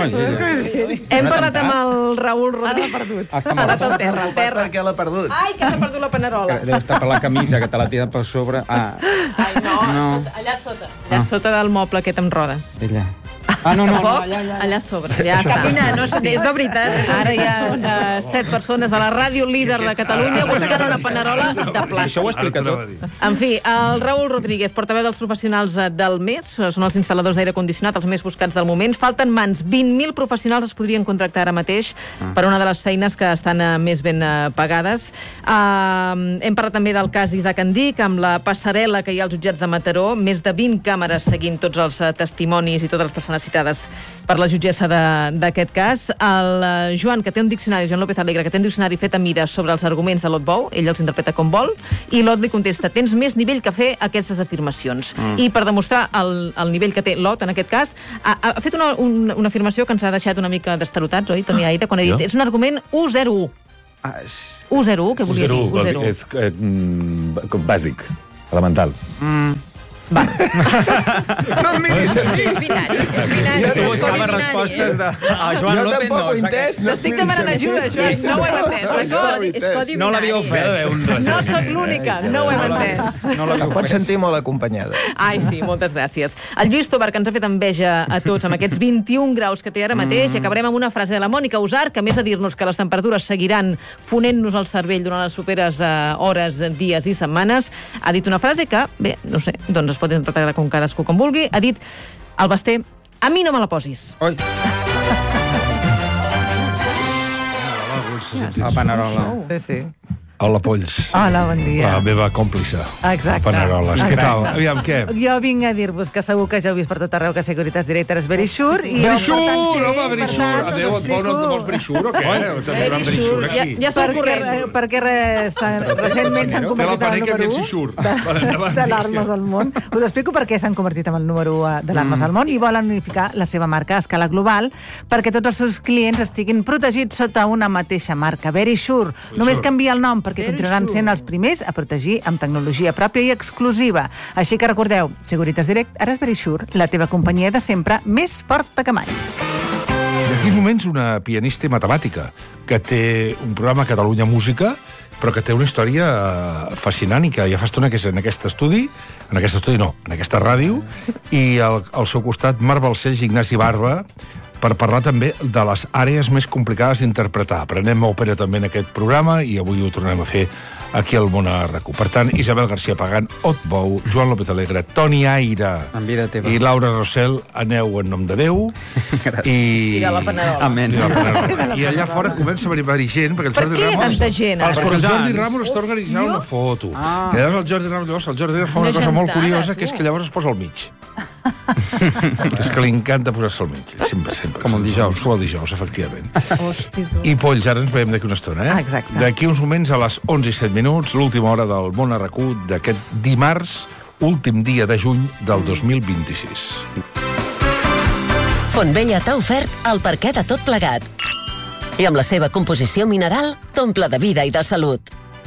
Speaker 23: Hem parlat amb el Raül Rodríguez.
Speaker 21: Està mal.
Speaker 23: Per
Speaker 21: què l'ha perdut?
Speaker 23: Ai, que s'ha perdut la panerola.
Speaker 21: Deu estar per la camisa, que te la tira per sobre.
Speaker 23: Ai, no. Allà sota del moble aquest amb rodes.
Speaker 21: Allà. No.
Speaker 23: Allà sobre, ja està.
Speaker 1: Capina, no, és de veritat.
Speaker 23: Ara hi ha 7 persones de la ràdio líder de Catalunya buscant una panerola de plàstic.
Speaker 21: Això ho explica tot.
Speaker 23: En fi, el Raül Rodríguez, portaveu dels professionals del mes, són els instal·ladors d'aire condicionat, els més buscats del moment. Falten mans, 20.000 professionals es podrien contractar ara mateix per una de les feines que estan més ben pagades. Hem parlat també del cas Isaac Andic, amb la passarel·la que hi ha als jutjats de Mataró, més de 20 càmeres seguint tots els testimonis i totes les persones citades per la jutgessa d'aquest cas. El Joan, que té un diccionari, Joan López Alegre, que té un diccionari fet a mires sobre els arguments de l'Ot Bou, ell els interpreta com vol, i l'Ot li contesta, tens més nivell que fer aquestes afirmacions. I per demostrar el nivell que té l'Ot, en aquest cas, ha fet una afirmació que ens ha deixat una mica destarotats, oi, Toni Aire, quan ha dit, és un argument 1-0-1. 1-0-1, què volia dir? 1-0-1.
Speaker 2: És bàsic, elemental.
Speaker 23: Va.
Speaker 21: No em miris a mi.
Speaker 1: És binari.
Speaker 21: Jo buscava respostes de... Joan López no.
Speaker 23: T'estic demanant ajuda, Joan. No ho hem entès.
Speaker 1: És codi binari.
Speaker 21: No l'havia ofès.
Speaker 23: No sóc l'única, no ho hem entès.
Speaker 6: La pots sentir molt acompanyada.
Speaker 23: Ai, sí, moltes gràcies. El Lluís Tobar, que ens ha fet enveja a tots amb aquests 21 graus que té ara mateix, i acabarem amb una frase de la Mònica Usar, que més a dir-nos que les temperatures seguiran fonent-nos el cervell durant les properes hores, dies i setmanes, ha dit una frase que, bé, no sé, doncs es pot interpretar com cadascú com vulgui. Ha dit el Basté, a mi no me la posis.
Speaker 21: Oi. La panerola.
Speaker 1: Sí.
Speaker 3: Hola, Polls.
Speaker 1: Hola, bon dia.
Speaker 3: La meva còmplice.
Speaker 1: Exacte.
Speaker 3: Paneroles. Què tal? Aviam, què?
Speaker 1: Jo vinc a dir-vos que segur que ja heu vist per tot arreu que Securitas Direct és very sure.
Speaker 3: Very sure, home, very sure. Adéu, et vols very sure o què? Very sure aquí.
Speaker 23: Ja sóc corrent.
Speaker 1: Perquè recentment s'han convertit en el número 1 d'alarmes al món. Us explico per què s'han convertit en el número 1 d'alarmes al món i volen unificar la seva marca a escala global perquè tots els seus clients estiguin protegits sota una mateixa marca. Very sure. Només canvia el nom perquè continuaran sent els primers a protegir amb tecnologia pròpia i exclusiva. Així que recordeu, Securitas Direct, ara és Very Sure, la teva companyia de sempre més forta que mai.
Speaker 3: D'aquí uns moments una pianista i matemàtica que té un programa a Catalunya Música, però que té una història fascinant i que ja fa estona que és en aquest estudi, en aquesta ràdio, i al seu costat Marc Balcells i Ignasi Barba, per parlar també de les àrees més complicades d'interpretar. Aprenem òpera també en aquest programa i avui ho tornem a fer aquí al Món a RAC1. Per tant, Isabel García Pagán, Ot Bou, Joan López Alegre, Toni Aire i Laura Rossell, aneu en nom de Déu.
Speaker 23: I de la panerola.
Speaker 21: Amén.
Speaker 3: I allà fora comença a venir gent, perquè el Jordi Ramos... Perquè el Jordi Ramos està organitzant una foto. Que llavors el Jordi Ramos fa una cosa molt curiosa, que és que llavors es posa al mig. És que li encanta posar-se al mig. Sempre.
Speaker 21: Com el dijous.
Speaker 3: Com el dijous, efectivament. I Polls, ara ens veiem d'aquí una estona,
Speaker 1: Exacte.
Speaker 3: D'aquí uns moments, a les 11:07, l'última hora del Món a RAC1 d'aquest dimarts, últim dia de juny del 2026.
Speaker 4: Fontvella t'ha ofert el perquè de tot plegat. I amb la seva composició mineral, t'omple de vida i de salut.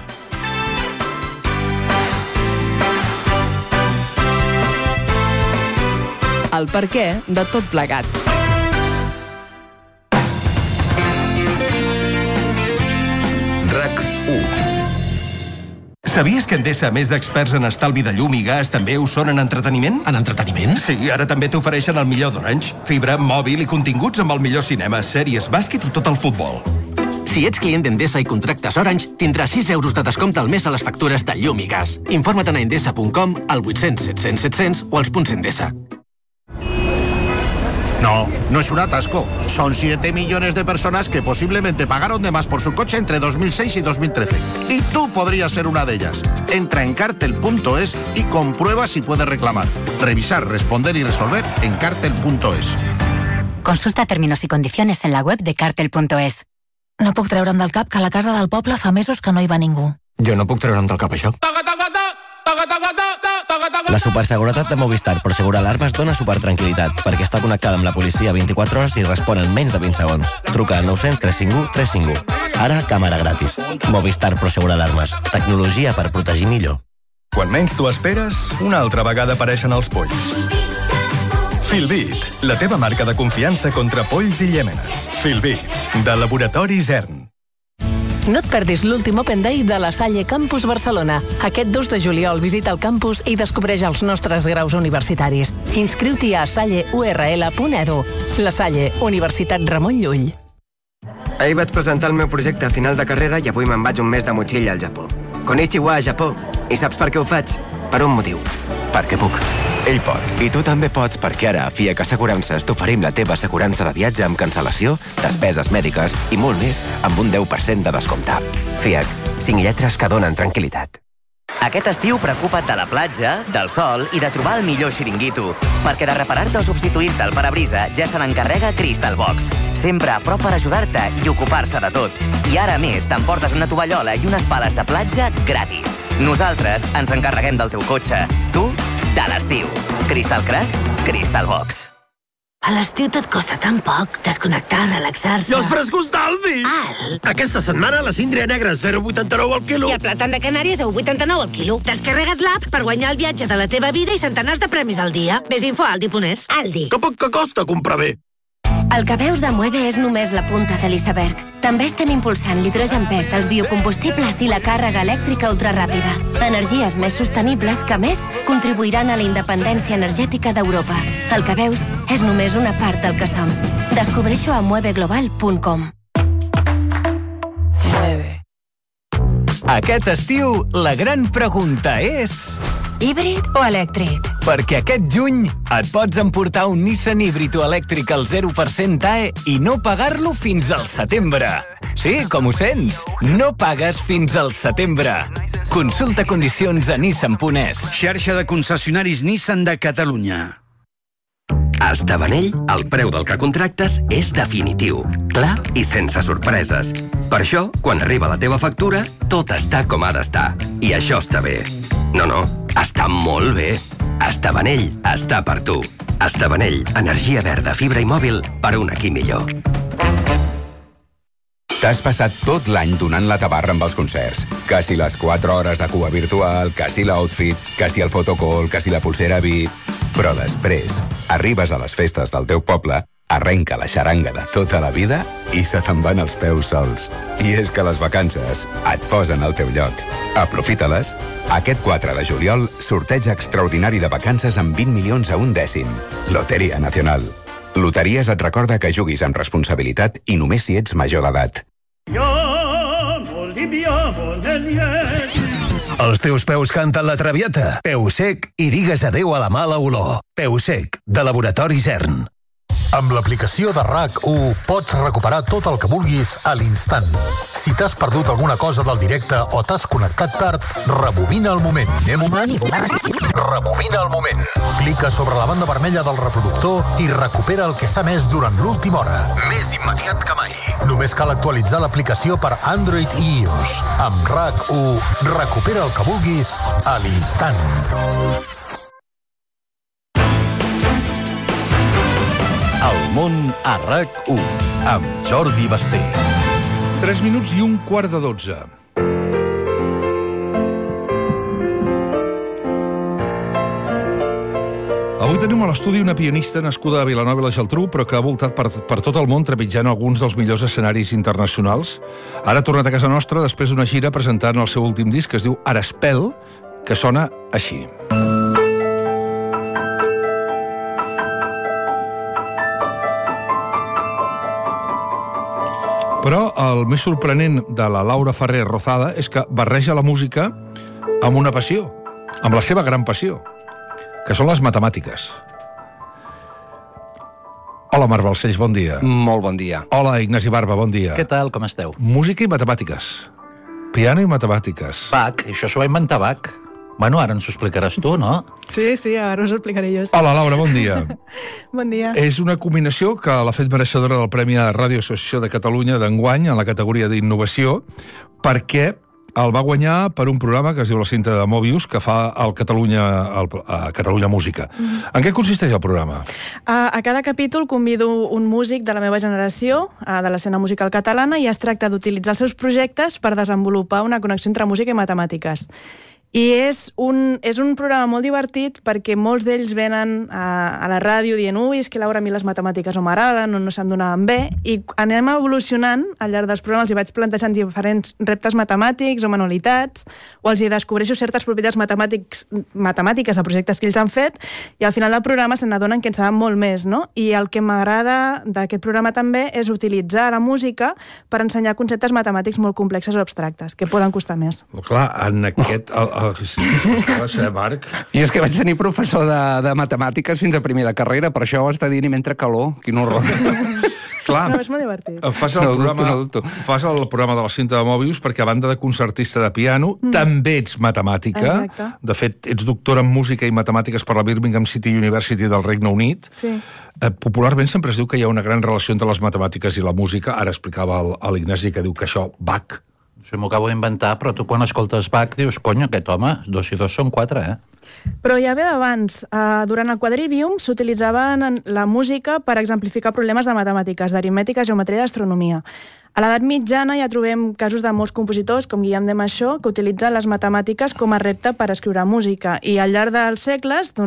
Speaker 19: El perquè de tot plegat.
Speaker 18: RAC1. Sabies que Endesa, a més d'experts en estalvi de llum i gas, també ho són en entreteniment?
Speaker 10: En entreteniment?
Speaker 18: Sí, ara també t'ofereixen el millor d'Orange. Fibra, mòbil i continguts amb el millor cinema, sèries, bàsquet i tot el futbol.
Speaker 10: Si ets client d'Endesa i contractes Orange, tindràs 6 euros de descompte al mes a les factures de llum i gas. Informa't a endesa.com, al 800 700 700 o als punts Endesa.
Speaker 11: No, no es un atasco. Son 7 millones de personas que posiblemente pagaron de más por su coche entre 2006 y 2013. Y tú podrías ser una de ellas. Entra en cartel.es y comprueba si puedes reclamar. Revisar, responder y resolver en cartel.es.
Speaker 13: Consulta términos y condiciones en la web de cartel.es. No puc treure'm del cap que a la casa del poble fa mesos que no hi va ningú.
Speaker 24: Jo no puc treure'm del cap això. La superseguretat de Movistar Prosegur Alarmes dona supertranquil·litat perquè està connectada amb la policia 24 hores i respon en menys de 20 segons. Truca al 900 351 351. Ara, càmera gratis. Movistar Prosegur Alarmes. Tecnologia per protegir millor.
Speaker 25: Quan menys t'ho esperes, una altra vegada apareixen els polls. Filbit, la teva marca de confiança contra polls i llèmenes. Filbit, de Laboratori Zern.
Speaker 16: No et perdis l'últim Open Day de la Salle Campus Barcelona. Aquest 2 de juliol visita el campus i descobreix els nostres graus universitaris. Inscriu-t'hi a salleurl.edu. La Salle, Universitat Ramon Llull.
Speaker 26: Ahir vaig presentar el meu projecte a final de carrera i avui me'n vaig un mes de motxilla al Japó. Konnichiwa, Japó. I saps per què ho faig? Per un motiu. Perquè puc.
Speaker 27: Ell pot. I tu també pots perquè ara a FIAC Assegurances t'oferim la teva assegurança de viatge amb cancel·lació, despeses mèdiques i molt més amb un 10% de descompte. FIAC. 5 lletres que donen tranquil·litat.
Speaker 28: Aquest estiu preocupa't de la platja, del sol i de trobar el millor xiringuito. Perquè de reparar-te o substituir-te el parabrisa ja se n'encarrega Crystal Box. Sempre a prop per ajudar-te i ocupar-se de tot. I ara a més t'emportes una tovallola i unes pales de platja gratis. Nosaltres ens encarreguem del teu cotxe. Tu, de l'estiu. Crystal Crack, Crystal Box.
Speaker 29: A l'estiu tot costa tan poc, desconnectar, relaxar-se...
Speaker 30: I els frescos d'Aldi! Aquesta setmana la síndria negra 0,89 al quilo.
Speaker 29: I el plàtan de Canàries a 1,89 al quilo. Descarrega't l'app per guanyar el viatge de la teva vida i centenars de premis al dia. Més info a aldi.es. Aldi.
Speaker 30: Que poc que costa comprar bé.
Speaker 31: El que veus de Mueve és només la punta de l'iceberg. També estem impulsant l'hidrogen verd, els biocombustibles i la càrrega elèctrica ultraràpida. Energies més sostenibles que, a més, contribuiran a la independència energètica d'Europa. El que veus és només una part del que som. Descobreixo a mueveglobal.com.
Speaker 32: Aquest estiu, la gran pregunta és...
Speaker 31: Híbrid o elèctric?
Speaker 32: Perquè aquest juny et pots emportar un Nissan híbrid o elèctric al 0% AE i no pagar-lo fins al setembre. Sí, com ho sents? No pagues fins al setembre. Consulta condicions a nissan.es.
Speaker 33: Xarxa de concessionaris Nissan de Catalunya.
Speaker 34: A Estabanell, el preu del que contractes és definitiu, clar i sense sorpreses. Per això, quan arriba la teva factura, tot està com ha d'estar. I això està bé. No, està molt bé. Estabanell està per tu. Estabanell, energia verda, fibra i mòbil per un aquí millor.
Speaker 35: T'has passat tot l'any donant la tabarra amb els concerts. Que si les 4 hores de cua virtual, que si l'outfit, que si el fotocall, que si la pulsera VIP... Però després, arribes a les festes del teu poble, arrenca la xaranga de tota la vida i se te'n van els peus sols. I és que les vacances et posen al teu lloc. Aprofita-les. Aquest 4 de juliol, sorteig extraordinari de vacances amb 20 milions a un dècim. Loteria Nacional. Loteries et recorda que juguis amb responsabilitat i només si ets major d'edat.
Speaker 18: Els teus peus canten la traviata. Peu sec i digues adeu a la mala olor. Peu sec, de Laboratori Zern.
Speaker 36: Amb l'aplicació de RAC1 pots recuperar tot el que vulguis a l'instant. Si t'has perdut alguna cosa del directe o t'has connectat tard, rebobina el moment. Rebobina el moment. Clica sobre la banda vermella del reproductor i recupera el que s'ha emès durant l'última hora. Més immediat que mai. Només cal actualitzar l'aplicació per Android i iOS. Amb RAC1, recupera el que vulguis a l'instant.
Speaker 15: El món a RAC1, amb Jordi Basté.
Speaker 3: 3 minuts i 1:15. Avui tenim a l'estudi una pianista nascuda a Vilanova i la Geltrú, però que ha voltat per tot el món trepitjant alguns dels millors escenaris internacionals. Ara ha tornat a casa nostra després d'una gira presentant el seu últim disc, que es diu Araspel, que sona així. Però el més sorprenent de la Laura Ferrer Rozada és que barreja la música amb una passió, amb la seva gran passió, que són les matemàtiques. Hola, Marc Balcells, bon dia.
Speaker 1: Molt bon dia.
Speaker 3: Hola, Ignasi Barba, bon dia.
Speaker 1: Què tal, com esteu?
Speaker 3: Música i matemàtiques. Piano i matemàtiques.
Speaker 1: Bach, això s'ho va inventar Bach. Bueno, ara ens ho explicaràs tu, no?
Speaker 2: Sí, ara us ho explicaré jo. Sí.
Speaker 3: Hola, Laura, bon dia.
Speaker 2: Bon dia.
Speaker 3: És una combinació que l'ha fet mereixedora del Premi a Ràdio Associació de Catalunya d'enguany en la categoria d'innovació, perquè el va guanyar per un programa que es diu La Cinta de Mobius, que fa a Catalunya Música. En què consisteix el programa?
Speaker 2: A cada capítol convido un músic de la meva generació, de l'escena musical catalana, i es tracta d'utilitzar els seus projectes per desenvolupar una connexió entre música i matemàtiques. I és un programa molt divertit perquè molts d'ells venen a la ràdio dient és que Laura, a mi les matemàtiques no m'agraden, no se'm donaven bé, i anem evolucionant al llarg dels programes. Els vaig plantejant diferents reptes matemàtics o manualitats, o els hi descobreixo certes propietats matemàtiques de projectes que ells han fet, i al final del programa se n'adonen que en saben molt més, no? I el que m'agrada d'aquest programa també és utilitzar la música per ensenyar conceptes matemàtics molt complexes o abstractes, que poden costar més.
Speaker 3: Clar, en aquest... Marc.
Speaker 1: I és que vaig tenir professor de matemàtiques fins a primer de carrera, per això ho està dient i mentre calor. Quin horror.
Speaker 3: Clar,
Speaker 2: no, és molt divertit.
Speaker 3: Fas el programa de La Cinta de Mobius perquè, a banda de concertista de piano, també ets matemàtica.
Speaker 2: Exacte.
Speaker 3: De fet, ets doctora en música i matemàtiques per la Birmingham City University del Regne Unit.
Speaker 2: Sí.
Speaker 3: Popularment sempre es diu que hi ha una gran relació entre les matemàtiques i la música. Ara explicava l'Ignasi que diu que això, Bach...
Speaker 1: Si m'ho acabo d'inventar, però tu quan escoltes Bach dius, cony, aquest home, 2 i 2 són 4,
Speaker 2: Però ja ve d'abans. Durant el Quadrivium s'utilitzava la música per exemplificar problemes de matemàtiques, d'aritmètica, geometria i astronomia. A l'edat mitjana ja trobem casos de molts compositors, com Guillaume de Machaut, que utilitzen les matemàtiques com a repte per escriure música. I al llarg dels segles,